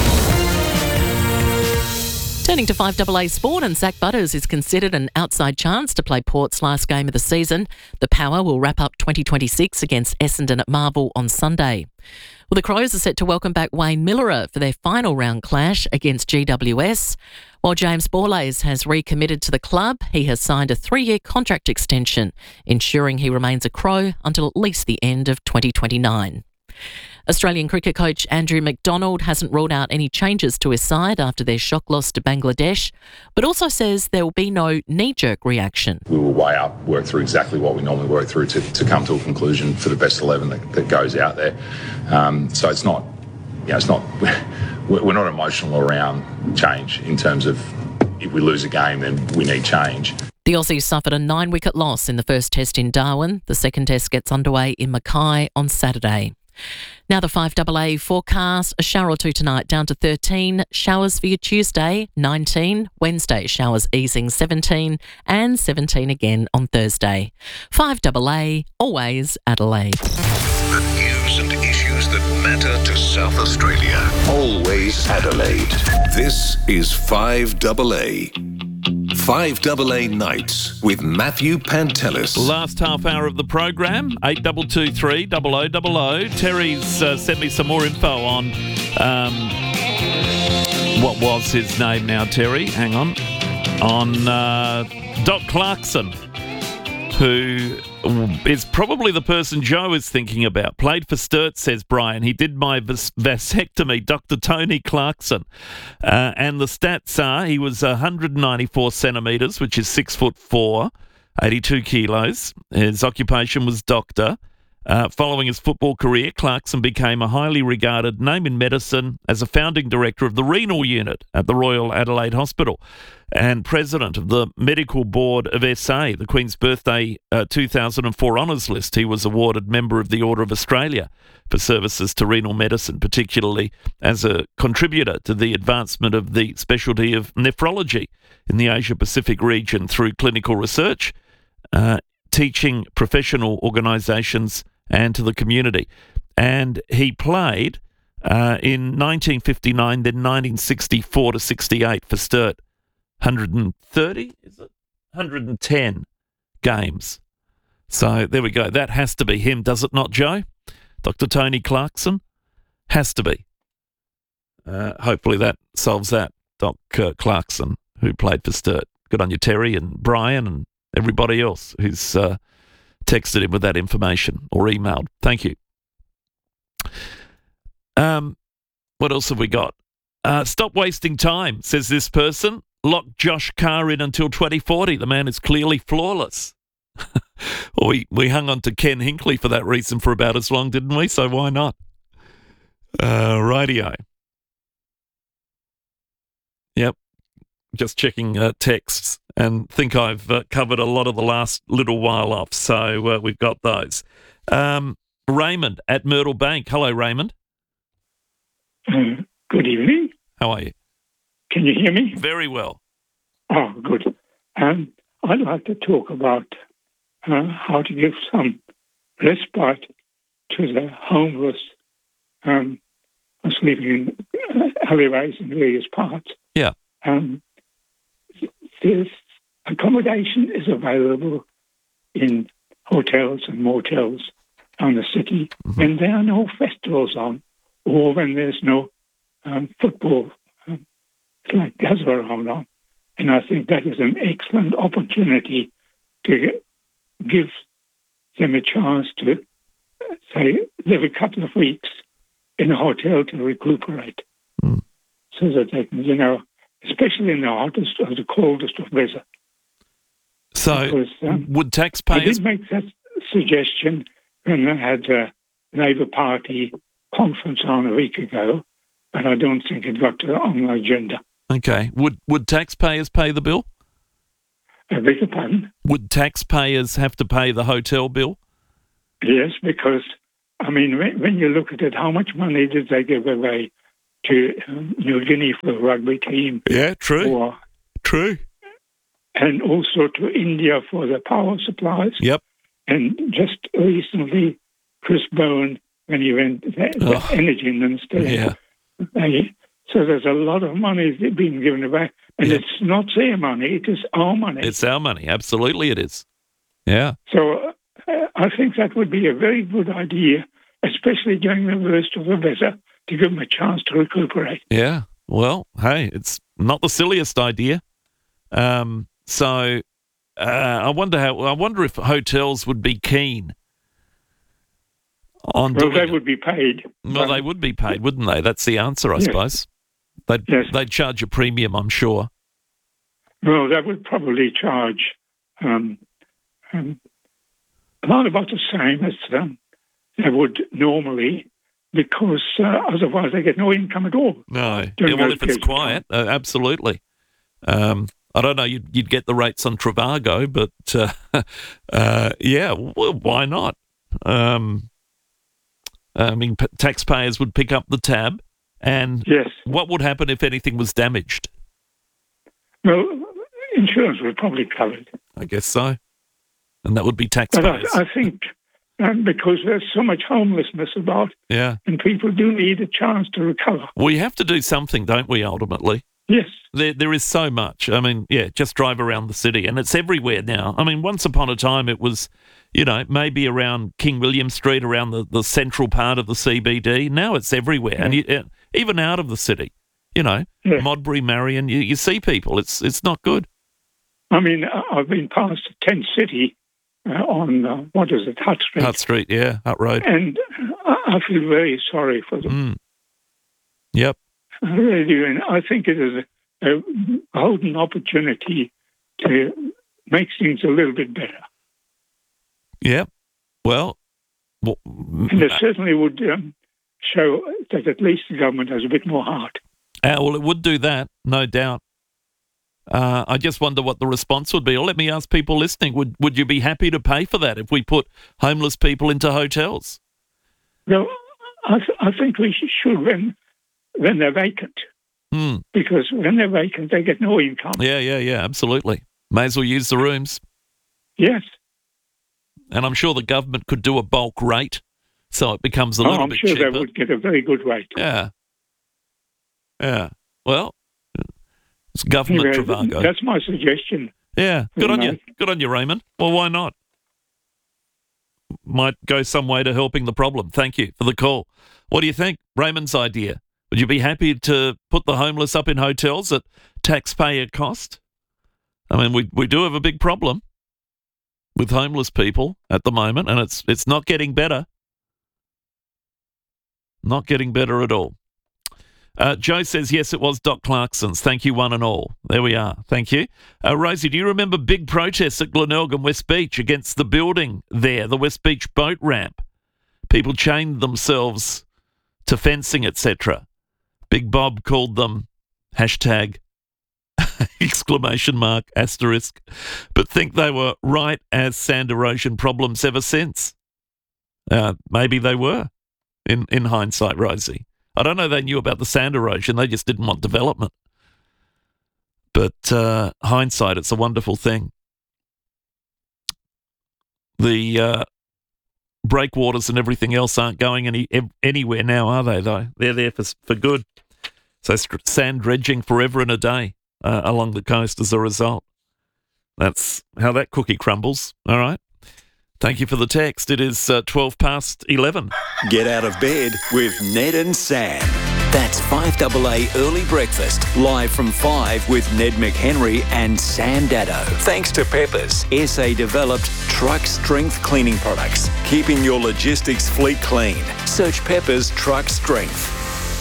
Speaker 29: Turning to five A A Sport, and Zach Butters is considered an outside chance to play Port's last game of the season. The Power will wrap up twenty twenty-six against Essendon at Marvel on Sunday. Well, the Crows are set to welcome back Wayne Miller for their final round clash against G W S. While James Borlase has recommitted to the club, he has signed a three-year contract extension, ensuring he remains a Crow until at least the end of twenty twenty-nine. Australian cricket coach Andrew McDonald hasn't ruled out any changes to his side after their shock loss to Bangladesh, but also says there will be no knee-jerk reaction.
Speaker 8: We will weigh up, work through exactly what we normally work through to, to come to a conclusion for the best eleven that, that goes out there. Um, so it's not, you know, it's not, we're not emotional around change in terms of if we lose a game, then we need change.
Speaker 29: The Aussies suffered a nine-wicket loss in the first test in Darwin. The second test gets underway in Mackay on Saturday. Now the five A A forecast, a shower or two tonight down to thirteen, showers for your Tuesday, nineteen, Wednesday showers easing seventeen and seventeen again on Thursday. five A A, always Adelaide.
Speaker 13: The news and issues that matter to South Australia, always Adelaide. This is five A A. five A A Nights with Matthew Pantelis.
Speaker 2: Last half hour of the program, eight two two three, double oh double oh. Terry's uh, sent me some more info on um, what was his name now, Terry? Hang on. On uh, Doc Clarkson, who is probably the person Joe is thinking about. Played for Sturt, says Brian. He did my vas- vasectomy, Doctor Tony Clarkson. Uh, and the stats are he was one hundred ninety-four centimetres, which is six foot four, eighty-two kilos. His occupation was doctor. Uh, following his football career, Clarkson became a highly regarded name in medicine as a founding director of the renal unit at the Royal Adelaide Hospital and president of the medical board of S A. The Queen's Birthday uh, two thousand four honours list. He was awarded Member of the Order of Australia for services to renal medicine, particularly as a contributor to the advancement of the specialty of nephrology in the Asia-Pacific region through clinical research, uh, teaching professional organisations and to the community. And he played uh, in nineteen fifty-nine, then nineteen sixty-four to sixty-eight for Sturt. one hundred thirty, is it? one hundred ten games. So there we go. That has to be him, does it not, Joe? Doctor Tony Clarkson? Has to be. Uh, hopefully that solves that. Doc uh, Clarkson, who played for Sturt. Good on you, Terry and Brian and everybody else who's uh, texted him with that information or emailed. Thank you. Um, what else have we got? Uh, stop wasting time, says this person. Lock Josh Carr in until twenty forty. The man is clearly flawless. Well, we, we hung on to Ken Hinkley for that reason for about as long, didn't we? So why not? Uh, radio. Yep. Just checking uh, texts and think I've uh, covered a lot of the last little while off. So uh, we've got those. Um, Raymond at Myrtle Bank. Hello, Raymond.
Speaker 12: Uh, good evening.
Speaker 2: How are you?
Speaker 12: Can you hear me?
Speaker 2: Very well.
Speaker 12: Oh, good. Um, I'd like to talk about uh, how to give some respite to the homeless um, who's living in alleyways in various parts.
Speaker 2: Yeah.
Speaker 12: Um, this accommodation is available in hotels and motels around the city,
Speaker 2: mm-hmm.
Speaker 12: and there are no festivals on or when there's no um, football um, like gather around on. And I think that is an excellent opportunity to give them a chance to, uh, say, live a couple of weeks in a hotel to recuperate.
Speaker 2: Mm.
Speaker 12: So that they can, you know, especially in the hottest or the coldest of weather.
Speaker 2: So
Speaker 12: because, um,
Speaker 2: would
Speaker 12: I
Speaker 2: taxpayers...
Speaker 12: did make that suggestion when I had a Labour Party conference on a week ago, but I don't think it got to, on the agenda.
Speaker 2: Okay. Would would taxpayers pay the bill?
Speaker 12: I beg your pardon?
Speaker 2: Would taxpayers have to pay the hotel bill?
Speaker 12: Yes, because, I mean, when, when you look at it, how much money did they give away to um, New Guinea for the rugby team?
Speaker 2: Yeah, true.
Speaker 12: Or,
Speaker 2: True.
Speaker 12: and also to India for the power supplies.
Speaker 2: Yep.
Speaker 12: And just recently, Chris Bowen, when he went, the, the
Speaker 2: Oh.
Speaker 12: energy minister,
Speaker 2: Yeah.
Speaker 12: they, so there's a lot of money being given away. And
Speaker 2: Yeah.
Speaker 12: it's not their money, it is our money.
Speaker 2: It's our money. Absolutely it is. Yeah.
Speaker 12: So uh, I think that would be a very good idea, especially during the worst of the weather, to give them a chance to recuperate.
Speaker 2: Yeah. Well, hey, it's not the silliest idea. Um, so uh, I wonder how. I wonder if hotels would be keen on
Speaker 12: Well,
Speaker 2: doing
Speaker 12: they
Speaker 2: it.
Speaker 12: would be paid.
Speaker 2: Well, they would be paid, wouldn't they? That's the answer, I
Speaker 12: Yes.
Speaker 2: suppose. They'd,
Speaker 12: Yes.
Speaker 2: they'd charge a premium, I'm sure.
Speaker 12: Well, they would probably charge um, um, about about the same as um, they would normally, because uh, otherwise they get no income at all.
Speaker 2: No. Yeah,
Speaker 12: During
Speaker 2: well,
Speaker 12: those
Speaker 2: if it's
Speaker 12: periods of
Speaker 2: quiet, uh, absolutely. Um, I don't know, you'd, you'd get the rates on Trivago, but uh, uh, yeah, well, why not? Um, I mean, p- taxpayers would pick up the tab, and
Speaker 12: Yes.
Speaker 2: what would happen if anything was damaged?
Speaker 12: Well, insurance would probably cover it.
Speaker 2: I guess so. And that would be
Speaker 12: But I,
Speaker 2: taxpayers.
Speaker 12: I think um, because there's so much homelessness about,
Speaker 2: Yeah.
Speaker 12: and people do need a chance to recover.
Speaker 2: We have to do something, don't we, ultimately?
Speaker 12: Yes.
Speaker 2: There, there is so much. I mean, yeah, just drive around the city, and it's everywhere now. I mean, once upon a time it was, you know, maybe around King William Street, around the, the central part of the C B D. Now it's everywhere, and you, uh, even out of the city, you know,
Speaker 12: Yeah.
Speaker 2: Modbury, Marion, you, you see people. It's it's not good.
Speaker 12: I mean, I- I've been past Tent City uh, on, uh, what is it, Hutt Street.
Speaker 2: Hutt Street, yeah, Hutt Road.
Speaker 12: And I I feel very sorry for them.
Speaker 2: Mm. Yep.
Speaker 12: I really do. And I think it is a, a golden opportunity to make things a little bit better.
Speaker 2: Yep. Well, well
Speaker 12: And it certainly would um, show that at least the government has a bit more heart.
Speaker 2: Uh, well, it would do that, no doubt. Uh, I just wonder what the response would be. Or let me ask people listening, would would you be happy to pay for that if we put homeless people into hotels?
Speaker 12: No, I, th- I think we should when, when they're vacant.
Speaker 2: Hmm.
Speaker 12: Because when they're vacant, they get no income.
Speaker 2: Yeah, yeah, yeah, absolutely. May as well use the rooms.
Speaker 12: Yes.
Speaker 2: And I'm sure the government could do a bulk rate so it becomes a
Speaker 12: Oh,
Speaker 2: little
Speaker 12: I'm
Speaker 2: bit
Speaker 12: sure
Speaker 2: cheaper.
Speaker 12: they would get a very good rate.
Speaker 2: Yeah. Yeah. Well, it's government
Speaker 12: Anyway,
Speaker 2: Trivago.
Speaker 12: that's my suggestion.
Speaker 2: Yeah, good on you.
Speaker 12: Right.
Speaker 2: Good on you, Raymond. Well, why not? Might go some way to helping the problem. Thank you for the call. What do you think? Raymond's idea. Would you be happy to put the homeless up in hotels at taxpayer cost? I mean, we we do have a big problem with homeless people at the moment, and it's it's not getting better. Not getting better at all. Uh, Joe says, yes, it was Doc Clarkson's. Thank you, one and all. There we are. Thank you. Uh, Rosie, do you remember big protests at Glenelg West Beach against the building there, the West Beach boat ramp? People chained themselves to fencing, et cetera. Big Bob called them hashtag exclamation mark asterisk, but think they were right as sand erosion problems ever since. Uh, maybe they were, in, in hindsight, Rosie. I don't know they knew about the sand erosion. They just didn't want development. But uh, hindsight, it's a wonderful thing. The uh, breakwaters and everything else aren't going any anywhere now, are they, though? They're there for, for good. So sand dredging forever and a day uh, along the coast as a result. That's how that cookie crumbles, all right? Thank you for the text. It is uh, twelve past eleven.
Speaker 14: Get out of bed with Ned and Sam. That's five A A Early Breakfast, live from five with Ned McHenry and Sam Daddo. Thanks to Peppers, S A-developed truck strength cleaning products, keeping your logistics fleet clean. Search Peppers Truck Strength.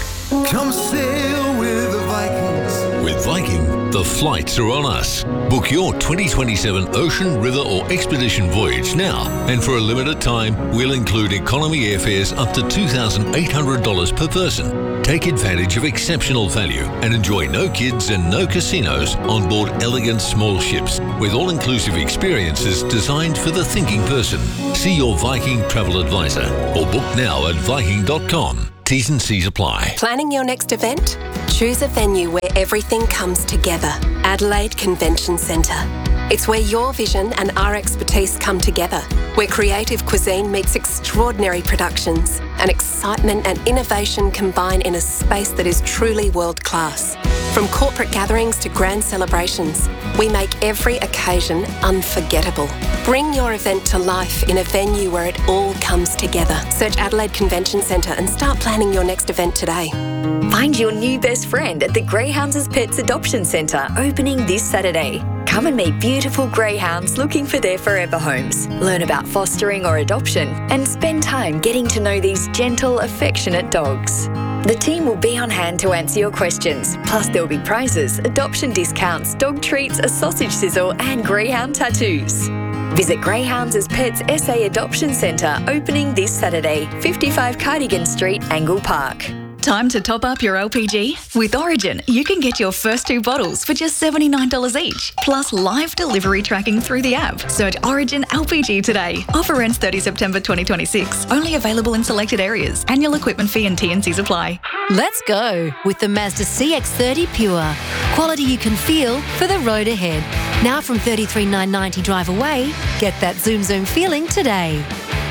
Speaker 15: Come sail with the Vikings.
Speaker 16: With Viking, the flights are on us. Book your twenty twenty-seven ocean, river or expedition voyage now. And for a limited time, we'll include economy airfares up to two thousand eight hundred dollars per person. Take advantage of exceptional value and enjoy no kids and no casinos on board elegant small ships with all-inclusive experiences designed for the thinking person. See your Viking travel advisor or book now at viking dot com. T's and C's apply.
Speaker 17: Planning your next event? Choose a venue where everything comes together. Adelaide Convention Centre. It's where your vision and our expertise come together, where creative cuisine meets extraordinary productions, and excitement and innovation combine in a space that is truly world-class. From corporate gatherings to grand celebrations, we make every occasion unforgettable. Bring your event to life in a venue where it all comes together. Search Adelaide Convention Centre and start planning your next event today.
Speaker 18: Find your new best friend at the Greyhounds Pets Adoption Centre, opening this Saturday. Come and meet beautiful greyhounds looking for their forever homes. Learn about fostering or adoption and spend time getting to know these gentle, affectionate dogs. The team will be on hand to answer your questions. Plus, there will be prizes, adoption discounts, dog treats, a sausage sizzle and greyhound tattoos. Visit Greyhounds Pets S A Adoption Centre, opening this Saturday, fifty-five Cardigan Street, Angle Park.
Speaker 19: Time to top up your L P G? With Origin, you can get your first two bottles for just seventy-nine dollars each, plus live delivery tracking through the app. Search Origin L P G today. Offer ends thirtieth September twenty twenty-six. Only available in selected areas. Annual equipment fee and T and Cs apply.
Speaker 20: Let's go with the Mazda C X thirty Pure. Quality you can feel for the road ahead. Now from thirty-three thousand nine hundred ninety drive away, get that zoom zoom feeling today.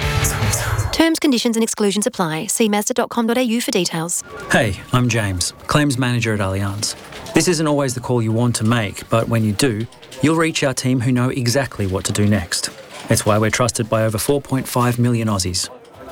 Speaker 20: Terms, conditions and exclusions apply. See mazda dot com dot a u for details.
Speaker 21: Hey, I'm James, Claims Manager at Allianz. This isn't always the call you want to make, but when you do, you'll reach our team who know exactly what to do next. It's why we're trusted by over four point five million Aussies.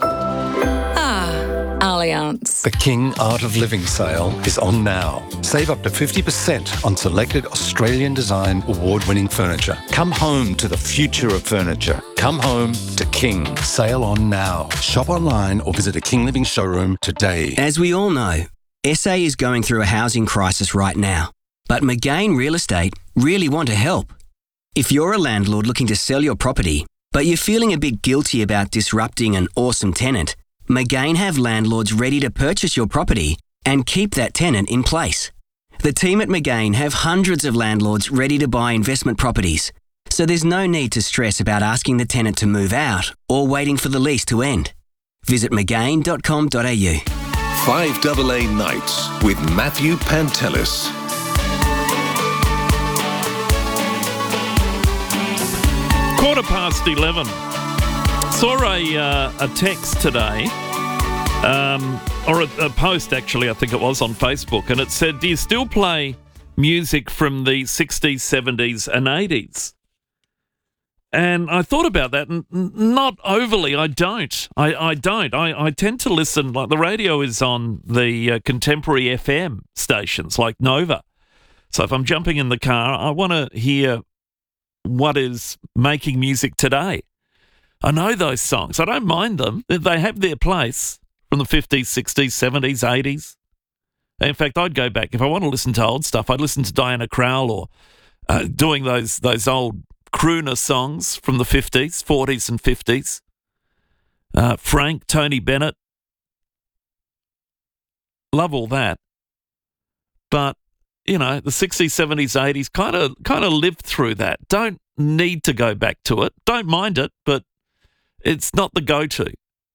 Speaker 19: Ah, Allianz.
Speaker 22: The King Art of Living sale is on now. Save up to fifty percent on selected Australian design award-winning furniture. Come home to the future of furniture. Come home to King. Sale on now. Shop online or visit a King Living showroom today.
Speaker 25: As we all know, S A is going through a housing crisis right now. But McGain Real Estate really want to help. If you're a landlord looking to sell your property, but you're feeling a bit guilty about disrupting an awesome tenant, McGain have landlords ready to purchase your property and keep that tenant in place. The team at McGain have hundreds of landlords ready to buy investment properties, so there's no need to stress about asking the tenant to move out or waiting for the lease to end. Visit magain dot com dot a u.
Speaker 13: five A A Nights with Matthew Pantelis.
Speaker 2: Quarter past eleven. Saw a, uh, a text today, um, or a, a post actually, I think it was, on Facebook, and it said, do you still play music from the sixties, seventies and eighties? And I thought about that, and not overly. I don't. I, I don't. I, I tend to listen, like the radio is on the uh, contemporary F M stations like Nova. So if I'm jumping in the car, I want to hear what is making music today. I know those songs. I don't mind them. They have their place from the fifties, sixties, seventies, eighties. In fact, I'd go back. If I want to listen to old stuff, I'd listen to Diana Krall or uh, doing those those old crooner songs from the fifties, forties and fifties. Uh, Frank, Tony Bennett. Love all that. But, you know, the sixties, seventies, eighties kind of kind of lived through that. Don't need to go back to it. Don't mind it, but it's not the go-to.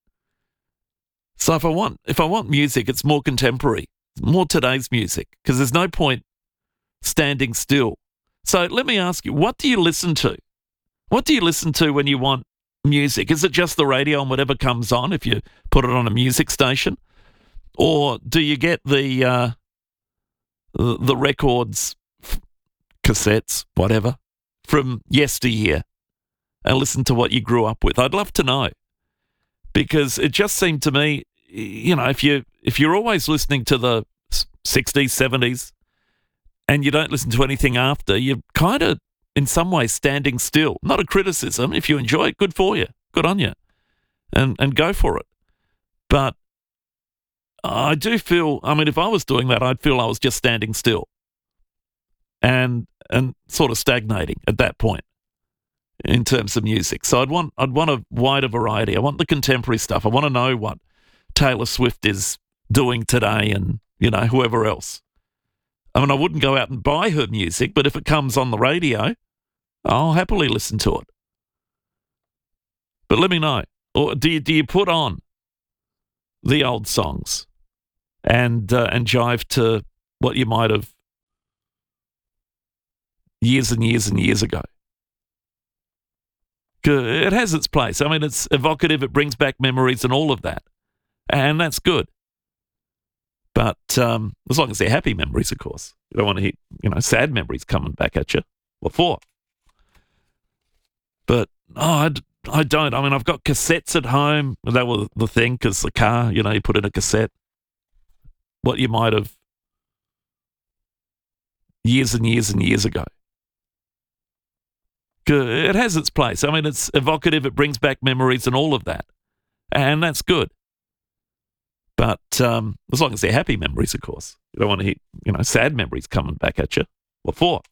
Speaker 2: So if I want if I want music, it's more contemporary, more today's music, because there's no point standing still. So let me ask you, what do you listen to? What do you listen to when you want music? Is it just the radio and whatever comes on if you put it on a music station? Or do you get the uh, the records, cassettes, whatever, from yesteryear? and listen to what you grew up with? I'd love to know, because it just seemed to me, you know, if you if you're always listening to the sixties, seventies, and you don't listen to anything after, you're kind of in some ways standing still. Not a criticism. If you enjoy it, good for you. Good on you. And and go for it. But I do feel, I mean, if I was doing that, I'd feel I was just standing still and and sort of stagnating at that point in terms of music. So I'd want I'd want a wider variety. I want the contemporary stuff. I want to know what Taylor Swift is doing today and, you know, whoever else. I mean, I wouldn't go out and buy her music, but if it comes on the radio, I'll happily listen to it. But let me know. Or do you, do you put on the old songs and uh, and jive to what you might have years and years and years ago? It has its place. I mean, it's evocative, it brings back memories and all of that. And that's good. But um, as long as they're happy memories, of course. You don't want to hear, you know, sad memories coming back at you. What for? But, oh, I, I don't. I mean, I've got cassettes at home. That was the thing, because the car, you know, you put in a cassette. What you might have years and years and years ago. It has its place. I mean, it's evocative, it brings back memories and all of that. And that's good. But um, as long as they're happy memories, of course. You don't want to hear, you know, sad memories coming back at you. What for?